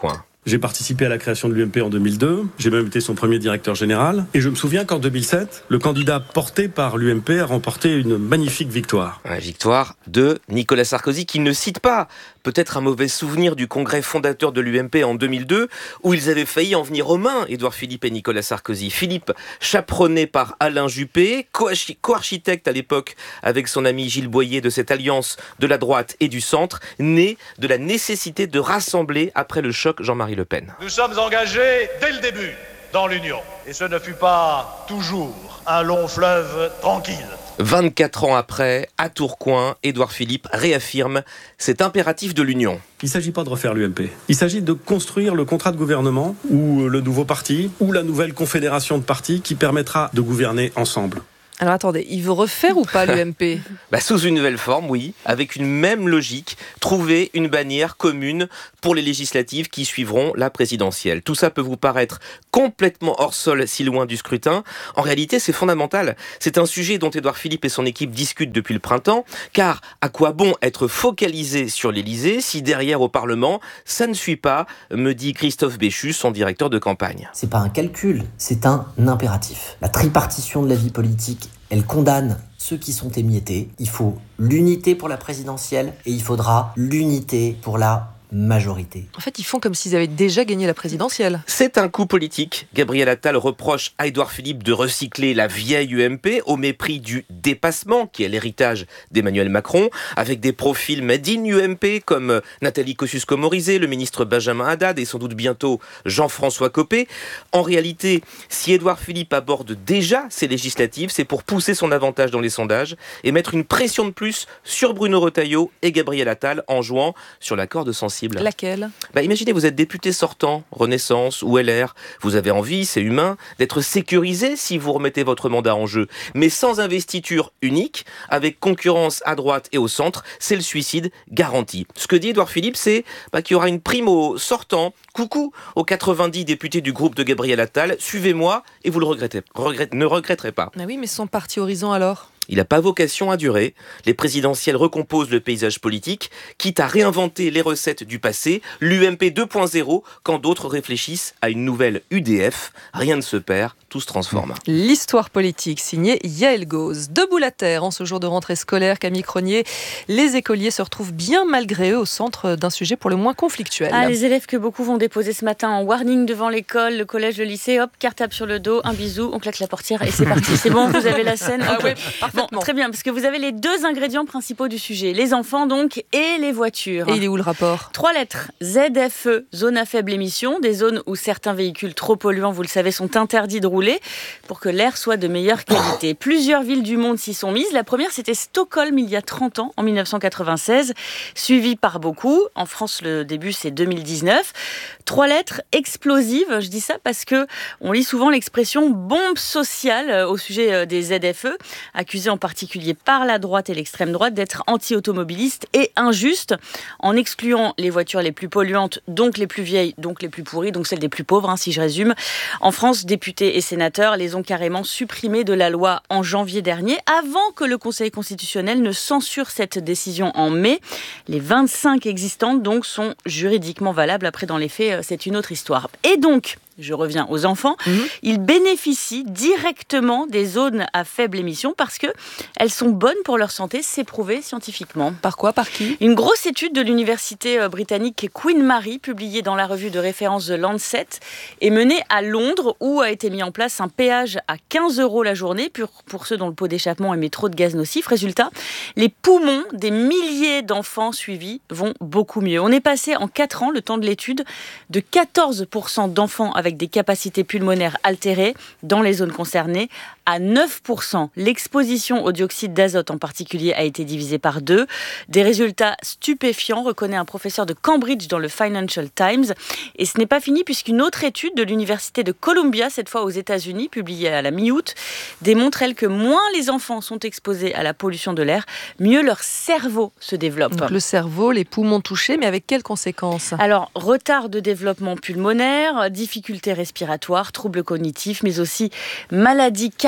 J'ai participé à la création de l'U M P en deux mille deux, j'ai même été son premier directeur général, et je me souviens qu'en deux mille sept, le candidat porté par l'U M P a remporté une magnifique victoire. Une victoire de Nicolas Sarkozy, qui ne cite pas. Peut-être un mauvais souvenir du congrès fondateur de l'U M P en deux mille deux, où ils avaient failli en venir aux mains, Édouard Philippe et Nicolas Sarkozy. Philippe, chaperonné par Alain Juppé, co-architecte à l'époque avec son ami Gilles Boyer de cette alliance de la droite et du centre, née de la nécessité de rassembler après le choc Jean-Marie Le Pen. Nous sommes engagés dès le début dans l'Union, et ce ne fut pas toujours un long fleuve tranquille. vingt-quatre ans après, à Tourcoing, Édouard Philippe réaffirme cet impératif de l'Union. Il ne s'agit pas de refaire l'U M P. Il s'agit de construire le contrat de gouvernement ou le nouveau parti ou la nouvelle confédération de partis qui permettra de gouverner ensemble. Alors attendez, il veut refaire ou pas l'U M P ? bah, Sous une nouvelle forme, oui, avec une même logique, trouver une bannière commune pour les législatives qui suivront la présidentielle. Tout ça peut vous paraître complètement hors sol si loin du scrutin. En réalité, c'est fondamental. C'est un sujet dont Édouard Philippe et son équipe discutent depuis le printemps, car à quoi bon être focalisé sur l'Élysée si derrière au Parlement, ça ne suit pas, me dit Christophe Béchu, son directeur de campagne. C'est pas un calcul, c'est un impératif. La tripartition de la vie politique, elle condamne ceux qui sont émiettés. Il faut l'unité pour la présidentielle et il faudra l'unité pour la majorité. En fait, ils font comme s'ils avaient déjà gagné la présidentielle. C'est un coup politique. Gabriel Attal reproche à Édouard Philippe de recycler la vieille U M P au mépris du dépassement, qui est l'héritage d'Emmanuel Macron, avec des profils made in U M P comme Nathalie Kosciusko-Morizet, le ministre Benjamin Haddad et sans doute bientôt Jean-François Copé. En réalité, si Édouard Philippe aborde déjà ces législatives, c'est pour pousser son avantage dans les sondages et mettre une pression de plus sur Bruno Retailleau et Gabriel Attal en jouant sur la corde sensible. Laquelle ? bah, Imaginez, vous êtes député sortant, Renaissance ou L R. Vous avez envie, c'est humain, d'être sécurisé si vous remettez votre mandat en jeu. Mais sans investiture unique, avec concurrence à droite et au centre, c'est le suicide garanti. Ce que dit Édouard Philippe, c'est bah, qu'il y aura une prime au sortant. Coucou aux quatre-vingt-dix députés du groupe de Gabriel Attal. Suivez-moi et vous le regrettez, regrettez, ne regretterez pas. Ah oui, mais son parti Horizon alors ? Il n'a pas vocation à durer. Les présidentielles recomposent le paysage politique, quitte à réinventer les recettes du passé, l'U M P deux point zéro, quand d'autres réfléchissent à une nouvelle U D F. Rien ne se perd, tout se transforme. L'histoire politique, signée Yael Gauze. Debout la terre, en ce jour de rentrée scolaire, Camille Cronier, les écoliers se retrouvent bien malgré eux au centre d'un sujet pour le moins conflictuel. Ah, les élèves que beaucoup vont déposer ce matin en warning devant l'école, le collège, le lycée, hop, cartable sur le dos, un bisou, on claque la portière et c'est parti. C'est bon, vous avez la scène. Ah ouais, bon, très bien, parce que vous avez les deux ingrédients principaux du sujet, les enfants donc et les voitures. Et il est où le rapport ? Trois lettres, Z F E, zone à faible émission, des zones où certains véhicules trop polluants, vous le savez, sont interdits de rouler pour que l'air soit de meilleure qualité. Plusieurs villes du monde s'y sont mises. La première, c'était Stockholm il y a trente ans, en dix-neuf cent quatre-vingt-seize, suivie par beaucoup. En France, le début, c'est deux mille dix-neuf. Trois lettres explosives, je dis ça parce que on lit souvent l'expression bombe sociale au sujet des Z F E, accusés en particulier par la droite et l'extrême droite d'être anti-automobilistes et injustes, en excluant les voitures les plus polluantes, donc les plus vieilles, donc les plus pourries, donc celles des plus pauvres, hein, si je résume. En France, députés et sénateurs les ont carrément supprimés de la loi en janvier dernier, avant que le Conseil constitutionnel ne censure cette décision en mai. Les vingt-cinq existantes, donc, sont juridiquement valables. Après, dans les faits, c'est une autre histoire. Et donc, je reviens aux enfants, mmh. ils bénéficient directement des zones à faible émission parce qu'elles sont bonnes pour leur santé, c'est prouvé scientifiquement. Par quoi ? Par qui ? Une grosse étude de l'université britannique Queen Mary, publiée dans la revue de référence The Lancet, est menée à Londres, où a été mis en place un péage à quinze euros la journée pour, pour ceux dont le pot d'échappement émet trop de gaz nocifs. Résultat, les poumons des milliers d'enfants suivis vont beaucoup mieux. On est passé en quatre ans, le temps de l'étude, de quatorze pour cent d'enfants avec des capacités pulmonaires altérées dans les zones concernées à neuf pour cent. L'exposition au dioxyde d'azote en particulier a été divisée par deux. Des résultats stupéfiants, reconnaît un professeur de Cambridge dans le Financial Times. Et ce n'est pas fini puisqu'une autre étude de l'université de Columbia, cette fois aux États-Unis, publiée à la mi-août, démontre elle que moins les enfants sont exposés à la pollution de l'air, mieux leur cerveau se développe. Donc le cerveau, les poumons touchés, mais avec quelles conséquences ? Alors, retard de développement pulmonaire, difficultés respiratoires, troubles cognitifs, mais aussi maladies cardiaques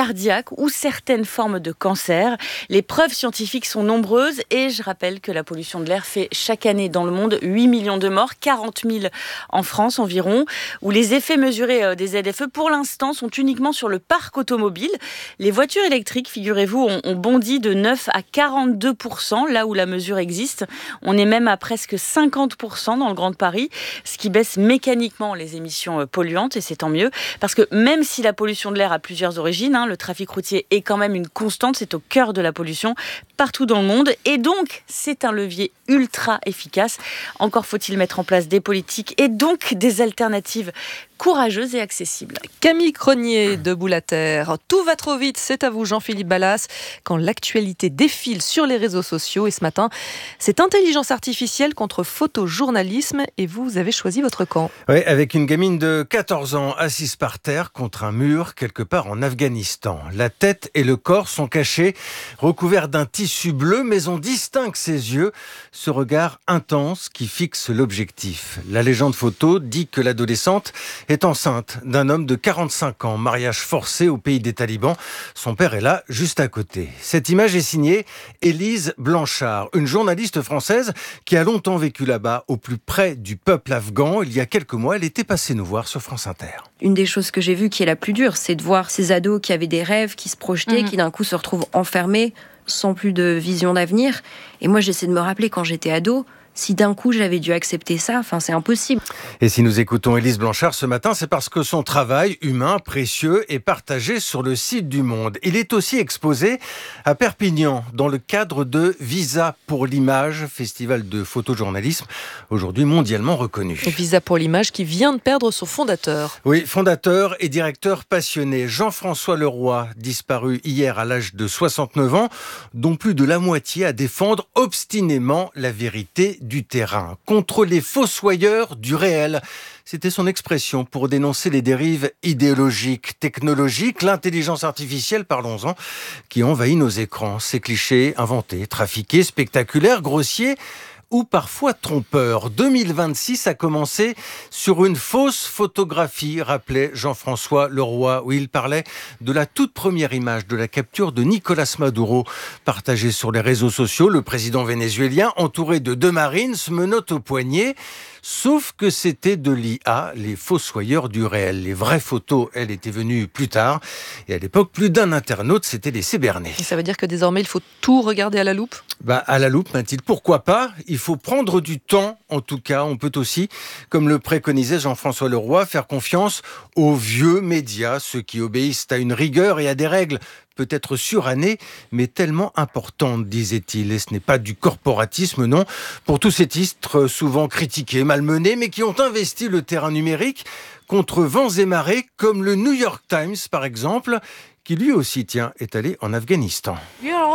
cardiaque ou certaines formes de cancer. Les preuves scientifiques sont nombreuses et je rappelle que la pollution de l'air fait chaque année dans le monde huit millions de morts, quarante mille en France environ, où les effets mesurés des Z F E pour l'instant sont uniquement sur le parc automobile. Les voitures électriques, figurez-vous, ont, ont bondi de neuf à quarante-deux pour cent là où la mesure existe. On est même à presque cinquante pour cent dans le Grand Paris, ce qui baisse mécaniquement les émissions polluantes et c'est tant mieux parce que même si la pollution de l'air a plusieurs origines, hein, le trafic routier est quand même une constante, c'est au cœur de la pollution partout dans le monde et donc c'est un levier ultra efficace. Encore faut-il mettre en place des politiques et donc des alternatives courageuse et accessible. Camille Cronier de Boule à Terre. Tout va trop vite, c'est à vous Jean-Philippe Ballas, quand l'actualité défile sur les réseaux sociaux. Et ce matin, c'est intelligence artificielle contre photojournalisme et vous avez choisi votre camp. Oui, avec une gamine de quatorze ans assise par terre contre un mur quelque part en Afghanistan. La tête et le corps sont cachés, recouverts d'un tissu bleu, mais on distingue ses yeux, ce regard intense qui fixe l'objectif. La légende photo dit que l'adolescente est enceinte d'un homme de quarante-cinq ans, mariage forcé au pays des talibans. Son père est là, juste à côté. Cette image est signée Élise Blanchard, une journaliste française qui a longtemps vécu là-bas, au plus près du peuple afghan. Il y a quelques mois, elle était passée nous voir sur France Inter. Une des choses que j'ai vues qui est la plus dure, c'est de voir ces ados qui avaient des rêves, qui se projetaient, mmh. qui d'un coup se retrouvent enfermés, sans plus de vision d'avenir. Et moi, j'essaie de me rappeler quand j'étais ado, si d'un coup j'avais dû accepter ça, enfin c'est impossible. Et si nous écoutons Élise Blanchard ce matin, c'est parce que son travail humain précieux est partagé sur le site du Monde. Il est aussi exposé à Perpignan dans le cadre de Visa pour l'image, festival de photojournalisme, aujourd'hui mondialement reconnu. Et Visa pour l'image qui vient de perdre son fondateur. Oui, fondateur et directeur passionné, Jean-François Leroy, disparu hier à l'âge de soixante-neuf ans, dont plus de la moitié à défendre obstinément la vérité du terrain, contre les fossoyeurs du réel. C'était son expression pour dénoncer les dérives idéologiques, technologiques, l'intelligence artificielle, parlons-en, qui envahit nos écrans. Ces clichés inventés, trafiqués, spectaculaires, grossiers ou parfois trompeurs. deux mille vingt-six a commencé sur une fausse photographie, rappelait Jean-François Leroy, où il parlait de la toute première image de la capture de Nicolas Maduro. Partagée sur les réseaux sociaux, le président vénézuélien, entouré de deux marines, se menotte au poignet. Sauf que c'était de l'I A, les fossoyeurs du réel. Les vraies photos, elles, étaient venues plus tard. Et à l'époque, plus d'un internaute s'était laissé berner. Et ça veut dire que désormais, il faut tout regarder à la loupe ? Bah, à la loupe, m'a-t-il. Pourquoi pas ? Il faut prendre du temps, en tout cas. On peut aussi, comme le préconisait Jean-François Leroy, faire confiance aux vieux médias, ceux qui obéissent à une rigueur et à des règles peut-être surannée, mais tellement importante, disait-il. Et ce n'est pas du corporatisme, non. Pour tous ces titres souvent critiqués, malmenés, mais qui ont investi le terrain numérique contre vents et marées, comme le New York Times, par exemple, qui lui aussi, tiens, est allé en Afghanistan. La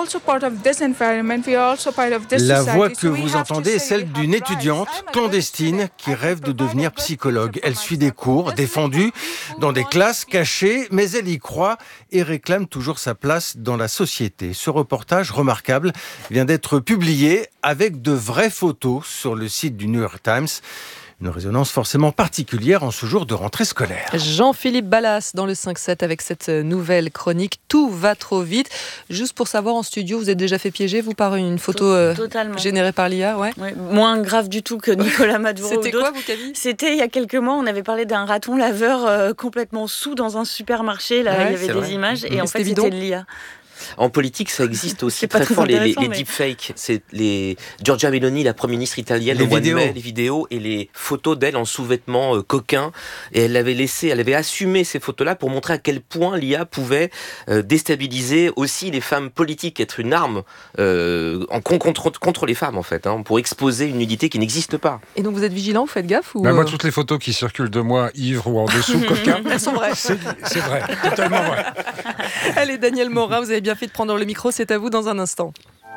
voix que vous entendez est celle d'une étudiante clandestine qui rêve de devenir psychologue. Elle suit des cours défendus dans des classes cachées, mais elle y croit et réclame toujours sa place dans la société. Ce reportage remarquable vient d'être publié avec de vraies photos sur le site du New York Times. Une résonance forcément particulière en ce jour de rentrée scolaire. Jean-Philippe Ballas dans le cinq sept avec cette nouvelle chronique. Tout va trop vite. Juste pour savoir, en studio, vous êtes déjà fait piéger, vous, par une photo euh, générée par l'I A, ouais. ouais. Moins grave du tout que Nicolas Maduro. C'était quoi, vous, Camille ? C'était il y a quelques mois, on avait parlé d'un raton laveur euh, complètement sous dans un supermarché. Là, ouais, il y avait des vrai. images et, et en fait, c'était de l'I A. En politique, ça existe aussi très fort, les, les, les mais... deepfakes. C'est les Giorgia Meloni, la première ministre italienne, les, vidéos. Mai, les vidéos et les photos d'elle en sous-vêtements euh, coquins. Et elle avait laissé, elle avait assumé ces photos-là pour montrer à quel point l'I A pouvait euh, déstabiliser aussi les femmes politiques, être une arme euh, en, contre, contre les femmes, en fait, hein, pour exposer une nudité qui n'existe pas. Et donc vous êtes vigilant, vous faites gaffe ou... ben, Moi, toutes les photos qui circulent de moi, ivre ou en dessous, coquin, elles sont vraies. C'est, c'est vrai, totalement vrai. Allez, Daniel Morin, vous avez bien fait de prendre le micro, c'est à vous dans un instant.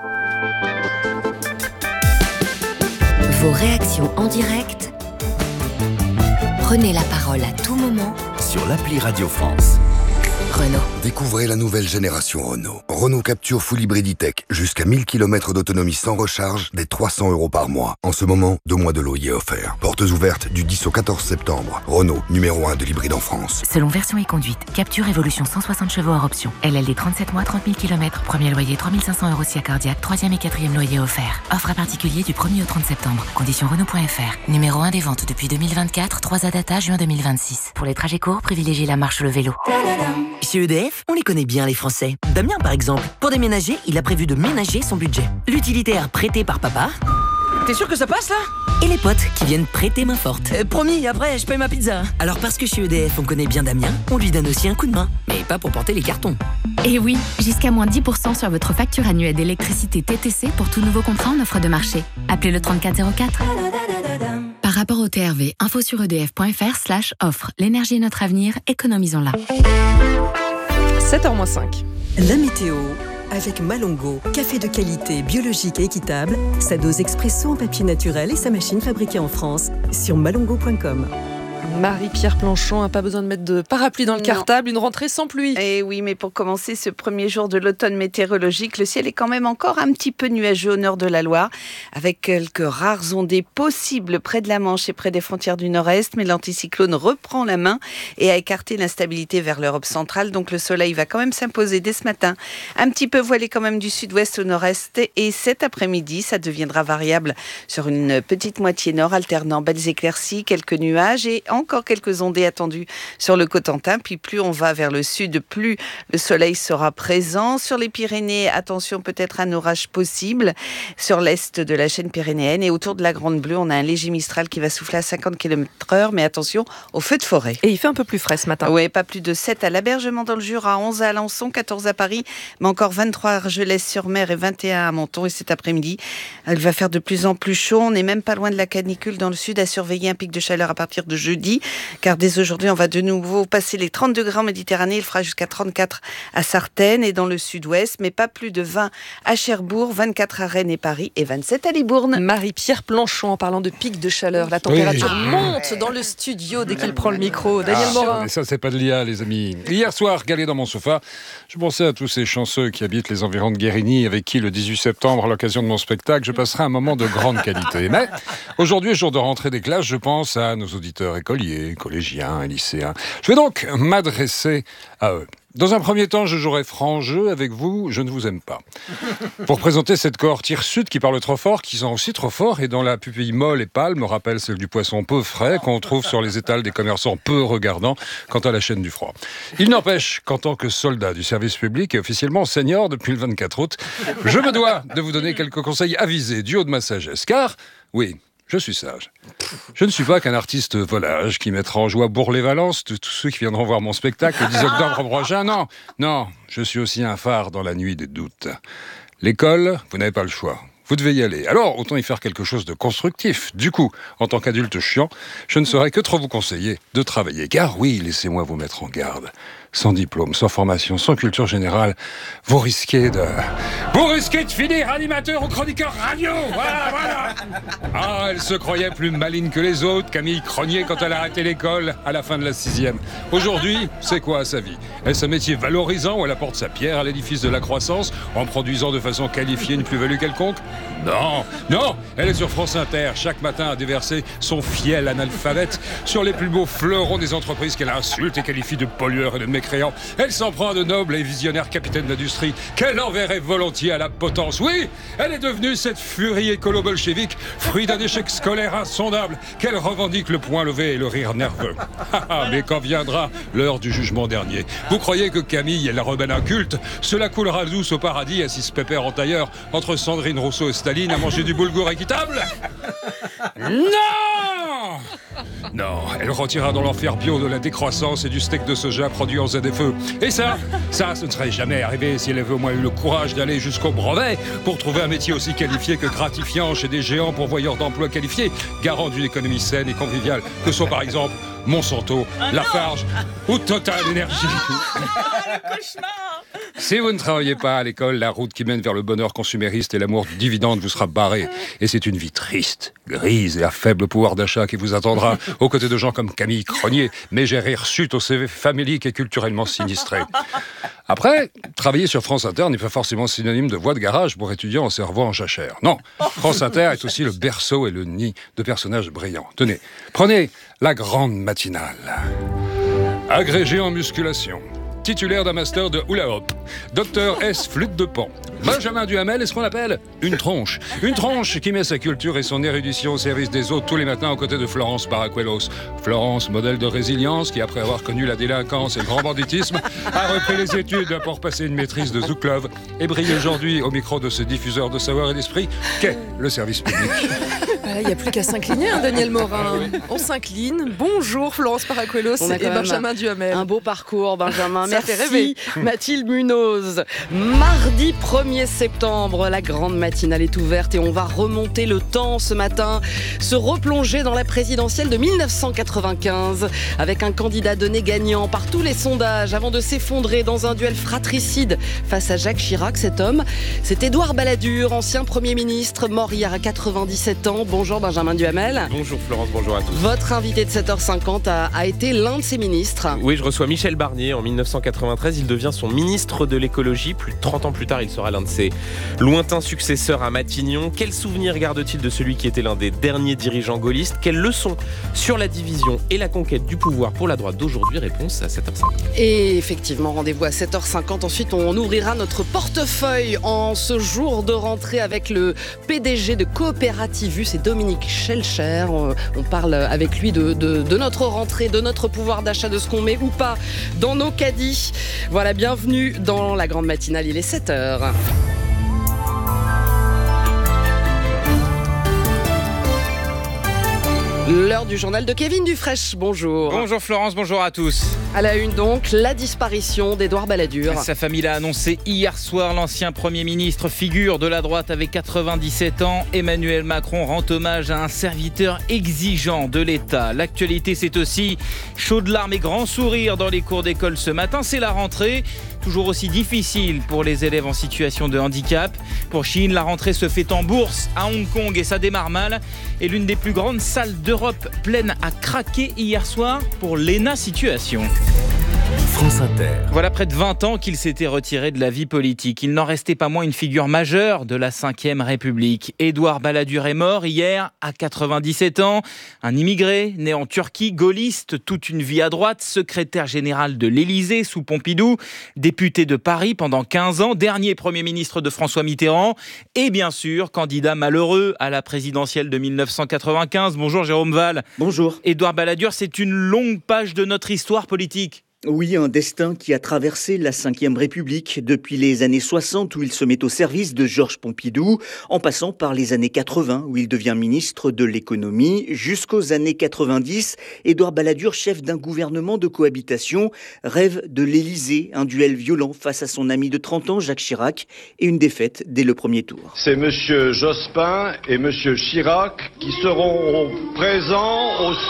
Vos réactions en direct, prenez la parole à tout moment sur l'appli Radio France. Renaud. Découvrez la nouvelle génération Renault. Renault Captur Full Hybrid E-Tech. Jusqu'à mille kilomètres d'autonomie sans recharge, dès trois cents euros par mois. En ce moment, deux mois de loyer offerts. Portes ouvertes du dix au quatorze septembre. Renault, numéro un de l'hybride en France. Selon version et conduite, Captur Évolution cent soixante chevaux hors option. L L D trente-sept mois, trente mille kilomètres. Premier loyer trois mille cinq cents euros si accordiaque. Troisième et quatrième loyer offert. Offre à particulier du premier au trente septembre. Conditions Renault point F R. Numéro un des ventes depuis deux mille vingt-quatre. trois A Data, juin deux mille vingt-six. Pour les trajets courts, privilégiez la marche ou le vélo. Chez E D F, on les connaît bien les Français. Damien par exemple, pour déménager, il a prévu de ménager son budget. L'utilitaire prêté par papa. T'es sûr que ça passe là? Et les potes qui viennent prêter main forte. Euh, promis, après je paye ma pizza. Alors parce que chez E D F on connaît bien Damien, on lui donne aussi un coup de main. Mais pas pour porter les cartons. Et oui, jusqu'à moins dix pour cent sur votre facture annuelle d'électricité T T C pour tout nouveau contrat en offre de marché. Appelez le trente-quatre zéro quatre. Par rapport au T R V, info sur edf.fr slash offre. L'énergie est notre avenir, économisons-la. sept heures moins cinq. La météo avec Malongo, café de qualité biologique et équitable, sa dose expresso en papier naturel et sa machine fabriquée en France sur malongo point com. Marie-Pierre Planchon n'a pas besoin de mettre de parapluie dans le cartable, une rentrée sans pluie. Et oui, mais pour commencer ce premier jour de l'automne météorologique, le ciel est quand même encore un petit peu nuageux au nord de la Loire, avec quelques rares ondées possibles près de la Manche et près des frontières du nord-est, mais l'anticyclone reprend la main et a écarté l'instabilité vers l'Europe centrale, donc le soleil va quand même s'imposer dès ce matin. Un petit peu voilé quand même du sud-ouest au nord-est, et cet après-midi, ça deviendra variable sur une petite moitié nord, alternant belles éclaircies, quelques nuages et encore quelques ondées attendues sur le Cotentin. Puis plus on va vers le sud, plus le soleil sera présent. Sur les Pyrénées, attention, peut-être un orage possible sur l'est de la chaîne pyrénéenne. Et autour de la Grande Bleue, on a un léger mistral qui va souffler à cinquante kilomètres heure, mais attention aux feux de forêt. Et il fait un peu plus frais ce matin. Oui, pas plus de sept à l'Abergement dans le Jura, onze à Alençon, quatorze à Paris, mais encore vingt-trois à Argelès-sur-Mer et vingt et un à Menton. Et cet après-midi, il va faire de plus en plus chaud. On n'est même pas loin de la canicule dans le sud, à surveiller un pic de chaleur à partir de jeudi. Car dès aujourd'hui, on va de nouveau passer les trente degrés en Méditerranée. Il fera jusqu'à trente-quatre à Sartène et dans le sud-ouest, mais pas plus de vingt à Cherbourg, vingt-quatre à Rennes et Paris et vingt-sept à Libourne. Marie-Pierre Planchon, en parlant de pic de chaleur, la température oui. monte dans le studio dès qu'il prend le micro. Daniel ah, Morin. Mais ça, c'est pas de l'I A, les amis. Hier soir, galé dans mon sofa, je pensais à tous ces chanceux qui habitent les environs de Guérigny, avec qui, le dix-huit septembre, à l'occasion de mon spectacle, je passerai un moment de grande qualité. Mais aujourd'hui, jour de rentrée des classes, je pense à nos auditeurs écoliers, collégiens et lycéens. Je vais donc m'adresser à eux. Dans un premier temps, je jouerai franc jeu avec vous, je ne vous aime pas. Pour présenter cette cohorte hirsute qui parle trop fort, qui sent aussi trop fort, et dont la pupille molle et pâle me rappelle celle du poisson peu frais qu'on trouve sur les étals des commerçants peu regardants quant à la chaîne du froid. Il n'empêche qu'en tant que soldat du service public et officiellement senior depuis le vingt-quatre août, je me dois de vous donner quelques conseils avisés du haut de ma sagesse. Car, oui, je suis sage. Je ne suis pas qu'un artiste volage qui mettra en joie Bourg-les-Valences de tous ceux qui viendront voir mon spectacle le dix octobre prochain. Non, non, je suis aussi un phare dans la nuit des doutes. L'école, vous n'avez pas le choix. Vous devez y aller. Alors, autant y faire quelque chose de constructif. Du coup, en tant qu'adulte chiant, je ne saurais que trop vous conseiller de travailler. Car oui, laissez-moi vous mettre en garde. Sans diplôme, sans formation, sans culture générale, vous risquez de... Vous risquez de finir animateur ou chroniqueur radio. Voilà, voilà. Ah, elle se croyait plus maligne que les autres, Camille Cronier, quand elle a arrêté l'école à la fin de la sixième. Aujourd'hui, c'est quoi sa vie? Est-ce un métier valorisant où elle apporte sa pierre à l'édifice de la croissance en produisant de façon qualifiée une plus-value quelconque? Non, non, elle est sur France Inter, chaque matin à déverser son fiel analphabète sur les plus beaux fleurons des entreprises qu'elle insulte et qualifie de pollueurs et de mécréants. Elle s'en prend à de nobles et visionnaires capitaines d'industrie qu'elle enverrait volontiers à la potence. Oui, elle est devenue cette furie écolo-bolchevique, fruit d'un échec scolaire insondable, qu'elle revendique le poing levé et le rire nerveux. Mais quand viendra l'heure du jugement dernier, vous croyez que Camille est la rebelle inculte? Cela coulera douce au paradis, assise pépère en tailleur, entre Sandrine Rousseau et Staline, à manger du boulgour équitable? Non! Non, elle retirera dans l'enfer bio de la décroissance et du steak de soja produit en Z F E. Et ça, ça, ce ne serait jamais arrivé si elle avait au moins eu le courage d'aller jusqu'au brevet pour trouver un métier aussi qualifié que gratifiant chez des géants pourvoyeurs d'emplois qualifiés, garant d'une économie saine et conviviale, que sont par exemple Monsanto, ah Lafarge ou Total Énergie. Le cauchemar. Si vous ne travaillez pas à l'école, la route qui mène vers le bonheur consumériste et l'amour du dividende vous sera barrée. Et c'est une vie triste, grise et à faible pouvoir d'achat qui vous attendra, aux côtés de gens comme Camille Cronier, mégère hirsute au C V famélique et culturellement sinistré. Après, travailler sur France Inter n'est pas forcément synonyme de voie de garage pour étudiants en cerveau en jachère. Non, France Inter est aussi le berceau et le nid de personnages brillants. Tenez, prenez la grande matinale. Agrégé en musculation, titulaire d'un master de hula hoop, docteur S flûte de pan, Benjamin Duhamel est ce qu'on appelle une tronche. Une tronche qui met sa culture et son érudition au service des autres tous les matins aux côtés de Florence Paracuelos. Florence, modèle de résilience, qui après avoir connu la délinquance et le grand banditisme, a repris les études pour passer une maîtrise de Zouklov et brille aujourd'hui au micro de ce diffuseur de savoir et d'esprit qu'est le service public. Il n'y a plus qu'à s'incliner, hein, Daniel Morin. On s'incline. Bonjour Florence Paracuelos et Benjamin Duhamel. Un beau parcours, Benjamin. Ça Merci fait rêver. Mathilde Munoz. Mardi premier septembre, la grande matinale est ouverte et on va remonter le temps ce matin, se replonger dans la présidentielle de mille neuf cent quatre-vingt-quinze avec un candidat donné gagnant par tous les sondages avant de s'effondrer dans un duel fratricide face à Jacques Chirac. Cet homme, c'est Édouard Balladur, ancien Premier ministre, mort hier à quatre-vingt-dix-sept ans. Bonjour Benjamin Duhamel. Bonjour Florence, bonjour à tous. Votre invité de sept heures cinquante a, a été l'un de ses ministres. Oui, je reçois Michel Barnier en mille neuf cent quatre-vingt-treize. Il devient son ministre de l'écologie. Plus de trente ans plus tard, il sera l'un de ses lointains successeurs à Matignon. Quel souvenir garde-t-il de celui qui était l'un des derniers dirigeants gaullistes? Quelles leçons sur la division et la conquête du pouvoir pour la droite d'aujourd'hui? Réponse à sept heures cinquante. Et effectivement, rendez-vous à sept heures cinquante. Ensuite, on ouvrira notre portefeuille en ce jour de rentrée avec le P D G de Coopérativus, c'est Dominique Schelcher. On parle avec lui de, de, de notre rentrée, de notre pouvoir d'achat, de ce qu'on met ou pas dans nos caddies. Voilà, bienvenue dans la grande matinale, il est sept heures. L'heure du journal de Kevin Dufresne, bonjour. Bonjour Florence, bonjour à tous. À la une donc, la disparition d'Édouard Balladur. Sa famille l'a annoncé hier soir, l'ancien Premier ministre, figure de la droite avec quatre-vingt-dix-sept ans. Emmanuel Macron rend hommage à un serviteur exigeant de l'État. L'actualité, c'est aussi chaudes larmes et grands sourires dans les cours d'école ce matin. C'est la rentrée, toujours aussi difficile pour les élèves en situation de handicap. Pour Chine, la rentrée se fait en bourse à Hong Kong et ça démarre mal. Et l'une des plus grandes salles d'Europe pleine à craquer hier soir pour l'E N A Situation. France Inter. Voilà près de vingt ans qu'il s'était retiré de la vie politique. Il n'en restait pas moins une figure majeure de la cinquième République. Édouard Balladur est mort hier à quatre-vingt-dix-sept ans. Un immigré né en Turquie, gaulliste, toute une vie à droite, secrétaire général de l'Élysée sous Pompidou, député de Paris pendant quinze ans, dernier Premier ministre de François Mitterrand et bien sûr candidat malheureux à la présidentielle de mille neuf cent quatre-vingt-quinze. Bonjour Jérôme Val. Bonjour. Édouard Balladur, c'est une longue page de notre histoire politique. Oui, un destin qui a traversé la cinquième République depuis les années soixante où il se met au service de Georges Pompidou, en passant par les années quatre-vingts où il devient ministre de l'économie, jusqu'aux années quatre-vingt-dix. Édouard Balladur, chef d'un gouvernement de cohabitation, rêve de l'Élysée, un duel violent face à son ami de trente ans, Jacques Chirac, et une défaite dès le premier tour. C'est monsieur Jospin et monsieur Chirac qui seront présents au...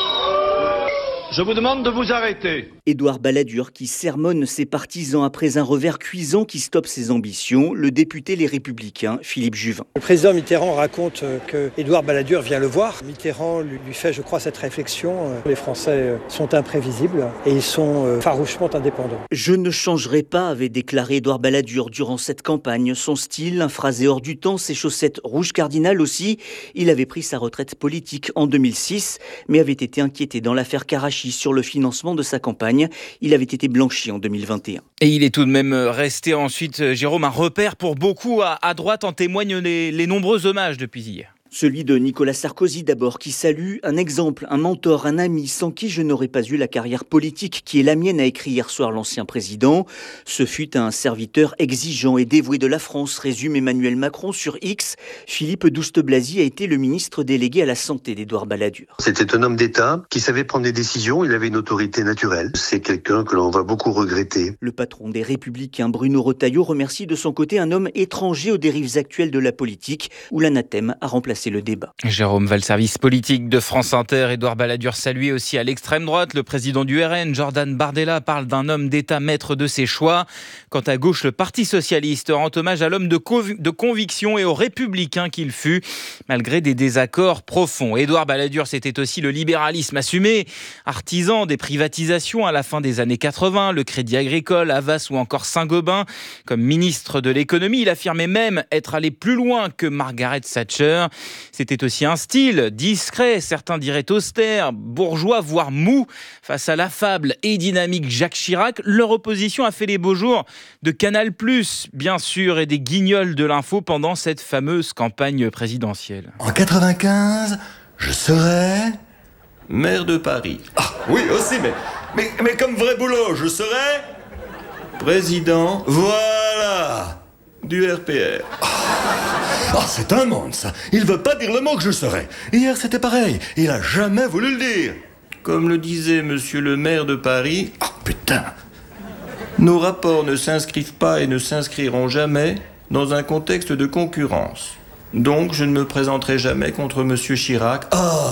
Je vous demande de vous arrêter. Édouard Balladur qui sermonne ses partisans après un revers cuisant qui stoppe ses ambitions, le député Les Républicains, Philippe Juvin. Le président Mitterrand raconte que Édouard Balladur vient le voir. Mitterrand lui fait, je crois, cette réflexion. Les Français sont imprévisibles et ils sont farouchement indépendants. Je ne changerai pas, avait déclaré Édouard Balladur durant cette campagne. Son style, un phrasé hors du temps, ses chaussettes rouges cardinales aussi. Il avait pris sa retraite politique en deux mille six, mais avait été inquiété dans l'affaire Karachi sur le financement de sa campagne. Il avait été blanchi en deux mille vingt et un. Et il est tout de même resté ensuite, Jérôme, un repère pour beaucoup à, à droite, en témoignent les, les nombreux hommages depuis hier. Celui de Nicolas Sarkozy d'abord, qui salue un exemple, un mentor, un ami, sans qui je n'aurais pas eu la carrière politique qui est la mienne, a écrit hier soir l'ancien président. Ce fut un serviteur exigeant et dévoué de la France, résume Emmanuel Macron sur X. Philippe Douste-Blazy a été le ministre délégué à la santé d'Édouard Balladur. C'était un homme d'État qui savait prendre des décisions, il avait une autorité naturelle. C'est quelqu'un que l'on va beaucoup regretter. Le patron des Républicains, Bruno Retailleau, remercie de son côté un homme étranger aux dérives actuelles de la politique, où l'anathème a remplacé lancer le débat. Jérôme Val, service politique de France Inter. Édouard Balladur salué aussi à l'extrême droite. Le président du R N, Jordan Bardella, parle d'un homme d'État maître de ses choix. Quant à gauche, le Parti socialiste rend hommage à l'homme de, conv- de conviction et aux républicains qu'il fut, malgré des désaccords profonds. Édouard Balladur, c'était aussi le libéralisme assumé, artisan des privatisations à la fin des années quatre-vingts, le Crédit Agricole, Havas ou encore Saint-Gobain. Comme ministre de l'économie, il affirmait même être allé plus loin que Margaret Thatcher. C'était aussi un style discret, certains diraient austère, bourgeois, voire mou. Face à l'affable et dynamique Jacques Chirac, leur opposition a fait les beaux jours de Canal plus, bien sûr, et des guignols de l'info pendant cette fameuse campagne présidentielle. En quatre-vingt-quinze, je serai... maire de Paris. Ah, oui, aussi, mais, mais, mais comme vrai boulot, je serai... président... Voilà, du R P R. Ah, oh, c'est un monde, ça. Il veut pas dire le mot que je serai. Hier, c'était pareil. Il a jamais voulu le dire. Comme le disait monsieur le maire de Paris... Ah, oh, putain. Nos rapports ne s'inscrivent pas et ne s'inscriront jamais dans un contexte de concurrence. Donc, je ne me présenterai jamais contre monsieur Chirac.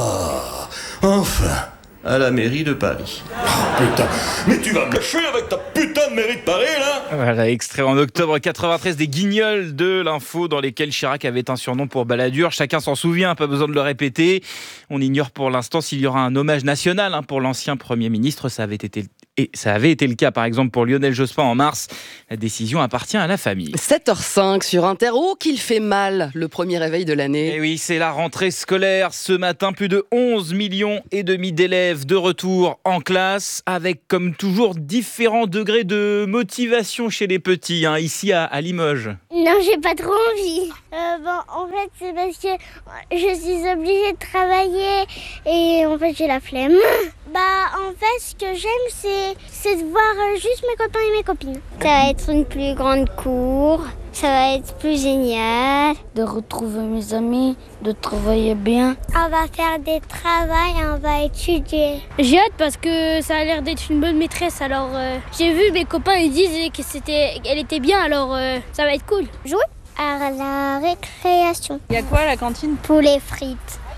Ah, enfin. À la mairie de Paris. Oh, putain, mais tu vas me lâcher avec ta putain de mairie de Paris, là? Voilà, extrait en octobre quatre-vingt-treize des guignols de l'info dans lesquels Chirac avait un surnom pour Balladur. Chacun s'en souvient, pas besoin de le répéter. On ignore pour l'instant s'il y aura un hommage national hein, pour l'ancien Premier ministre. Ça avait été Et ça avait été le cas, par exemple, pour Lionel Jospin en mars. La décision appartient à la famille. sept heures cinq sur Inter. Oh, qu'il fait mal, le premier réveil de l'année. Et oui, c'est la rentrée scolaire. Ce matin, plus de onze millions et demi d'élèves de retour en classe, avec, comme toujours, différents degrés de motivation chez les petits, hein, ici à, à Limoges. Non, j'ai pas trop envie. Euh, bon, en fait, c'est parce que je suis obligée de travailler et en fait, j'ai la flemme. Bah, en fait, ce que j'aime, c'est, c'est de voir juste mes copains et mes copines. Ça va être une plus grande cour, ça va être plus génial. De retrouver mes amis, de travailler bien. On va faire des travaux, on va étudier. J'ai hâte parce que ça a l'air d'être une bonne maîtresse. Alors, euh, j'ai vu mes copains, ils disent que c'était, qu'elle était bien, alors euh, ça va être cool. Jouer à la récréation. Il y a quoi à la cantine? Poulet frites.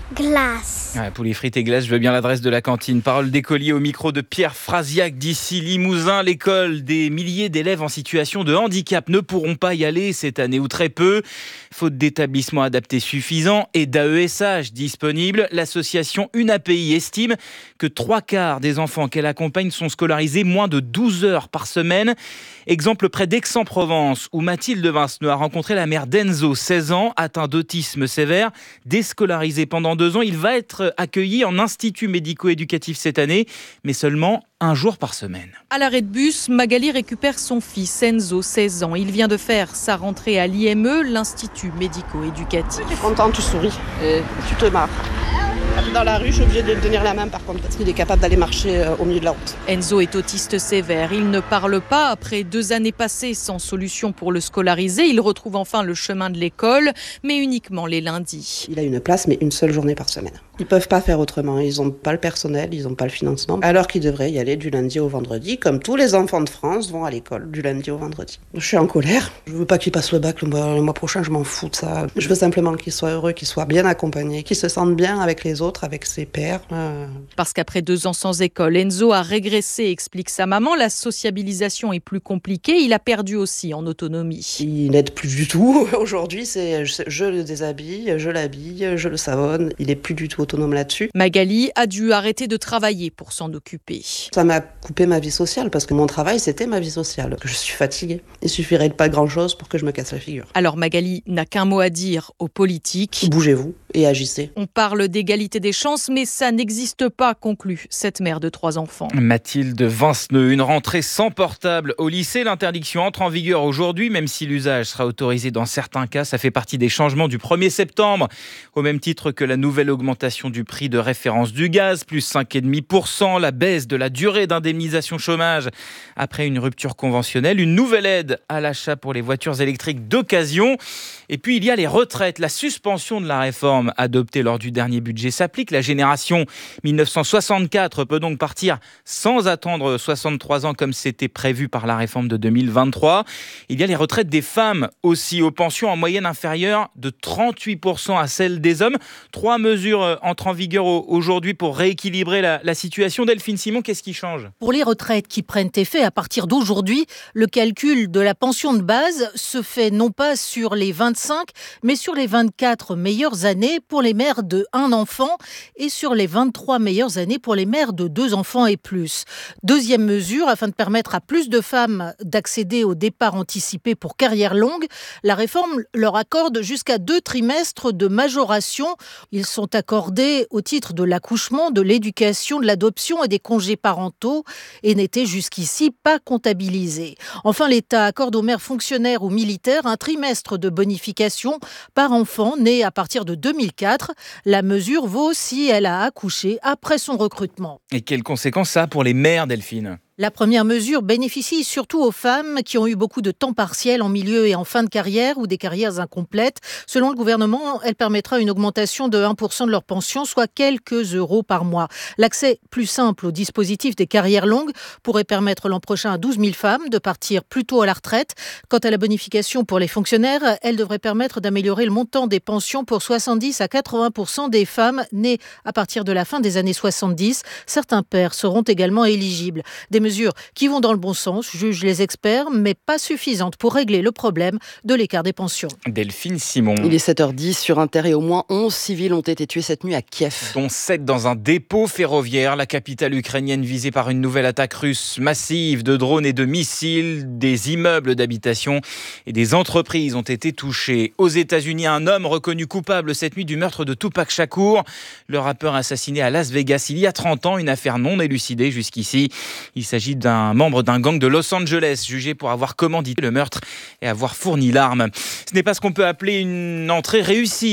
Glace. Ouais, poulet frites et glace, je veux bien l'adresse de la cantine. Parole d'écolier au micro de Pierre Frasiac d'ici Limousin. L'école, des milliers d'élèves en situation de handicap ne pourront pas y aller cette année ou très peu. Faute d'établissements adaptés suffisants et d'A E S H disponibles, l'association Une A P I estime que trois quarts des enfants qu'elle accompagne sont scolarisés moins de douze heures par semaine. Exemple près d'Aix-en-Provence, où Mathilde Vinceneux a rencontré la mère d'Enzo, seize ans, atteint d'autisme sévère, déscolarisé pendant deux ans. Il va être accueilli en institut médico-éducatif cette année, mais seulement un jour par semaine. À l'arrêt de bus, Magali récupère son fils, Enzo, seize ans. Il vient de faire sa rentrée à l'I M E, l'Institut médico-éducatif. Tu es content, tu souris et tu te marres. Dans la rue, je suis obligée de lui tenir la main par contre, parce qu'il est capable d'aller marcher au milieu de la route. Enzo est autiste sévère. Il ne parle pas. Après deux années passées sans solution pour le scolariser, il retrouve enfin le chemin de l'école, mais uniquement les lundis. Il a une place, mais une seule journée par semaine. Ils ne peuvent pas faire autrement. Ils n'ont pas le personnel, ils n'ont pas le financement. Alors qu'ils devraient y aller du lundi au vendredi, comme tous les enfants de France vont à l'école du lundi au vendredi. Je suis en colère. Je ne veux pas qu'il passe le bac le mois, le mois prochain, je m'en fous de ça. Je veux simplement qu'il soit heureux, qu'il soit bien accompagné, qu'il se sente bien avec les autres, avec ses pairs. Euh... Parce qu'après deux ans sans école, Enzo a régressé, explique sa maman. La sociabilisation est plus compliquée. Il a perdu aussi en autonomie. Il n'aide plus du tout. Aujourd'hui, c'est je, je le déshabille, je l'habille, je le savonne. Il n'est plus du tout autonome là-dessus. Magali a dû arrêter de travailler pour s'en occuper. Ça m'a coupé ma vie sociale parce que mon travail, c'était ma vie sociale. Je suis fatiguée. Il suffirait de pas grand-chose pour que je me casse la figure. Alors Magali n'a qu'un mot à dire aux politiques. Bougez-vous et agissez. On parle d'égalité des chances, mais ça n'existe pas, conclut cette mère de trois enfants. Mathilde Vinceneux, une rentrée sans portable au lycée. L'interdiction entre en vigueur aujourd'hui, même si l'usage sera autorisé dans certains cas. Ça fait partie des changements du premier septembre, au même titre que la nouvelle augmentation du prix de référence du gaz, plus cinq virgule cinq pour cent, la baisse de la durée d'indemnisation chômage après une rupture conventionnelle, une nouvelle aide à l'achat pour les voitures électriques d'occasion. Et puis il y a les retraites, la suspension de la réforme réforme adoptée lors du dernier budget s'applique. La génération dix-neuf cent soixante-quatre peut donc partir sans attendre soixante-trois ans comme c'était prévu par la réforme de deux mille vingt-trois. Il y a les retraites des femmes aussi, aux pensions en moyenne inférieures de trente-huit pour cent à celles des hommes. Trois mesures entrent en vigueur aujourd'hui pour rééquilibrer la, la situation. Delphine Simon, qu'est-ce qui change ? Pour les retraites qui prennent effet à partir d'aujourd'hui, le calcul de la pension de base se fait non pas sur les vingt-cinq, mais sur les vingt-quatre meilleures années pour les mères de un enfant et sur les vingt-trois meilleures années pour les mères de deux enfants et plus. Deuxième mesure, afin de permettre à plus de femmes d'accéder au départ anticipé pour carrière longue, la réforme leur accorde jusqu'à deux trimestres de majoration. Ils sont accordés au titre de l'accouchement, de l'éducation, de l'adoption et des congés parentaux et n'étaient jusqu'ici pas comptabilisés. Enfin, l'État accorde aux mères fonctionnaires ou militaires un trimestre de bonification par enfant né à partir de deux mille quatre. La mesure vaut si elle a accouché après son recrutement. Et quelles conséquences ça a pour les mères, Delphine ? La première mesure bénéficie surtout aux femmes qui ont eu beaucoup de temps partiel en milieu et en fin de carrière ou des carrières incomplètes. Selon le gouvernement, elle permettra une augmentation de un pour cent de leur pension, soit quelques euros par mois. L'accès plus simple au dispositif des carrières longues pourrait permettre l'an prochain à douze mille femmes de partir plus tôt à la retraite. Quant à la bonification pour les fonctionnaires, elle devrait permettre d'améliorer le montant des pensions pour soixante-dix à quatre-vingts pour cent des femmes nées à partir de la fin des années soixante-dix. Certains pères seront également éligibles. Des mesures qui vont dans le bon sens, jugent les experts, mais pas suffisantes pour régler le problème de l'écart des pensions. Delphine Simon. Il est sept heures dix sur Inter et au moins onze civils ont été tués cette nuit à Kiev. Dont sept dans un dépôt ferroviaire, la capitale ukrainienne visée par une nouvelle attaque russe massive de drones et de missiles. Des immeubles d'habitation et des entreprises ont été touchés. Aux États-Unis, un homme reconnu coupable cette nuit du meurtre de Tupac Shakur, le rappeur assassiné à Las Vegas il y a trente ans, une affaire non élucidée jusqu'ici. Il s'agit Il s'agit d'un membre d'un gang de Los Angeles, jugé pour avoir commandité le meurtre et avoir fourni l'arme. Ce n'est pas ce qu'on peut appeler une entrée réussie.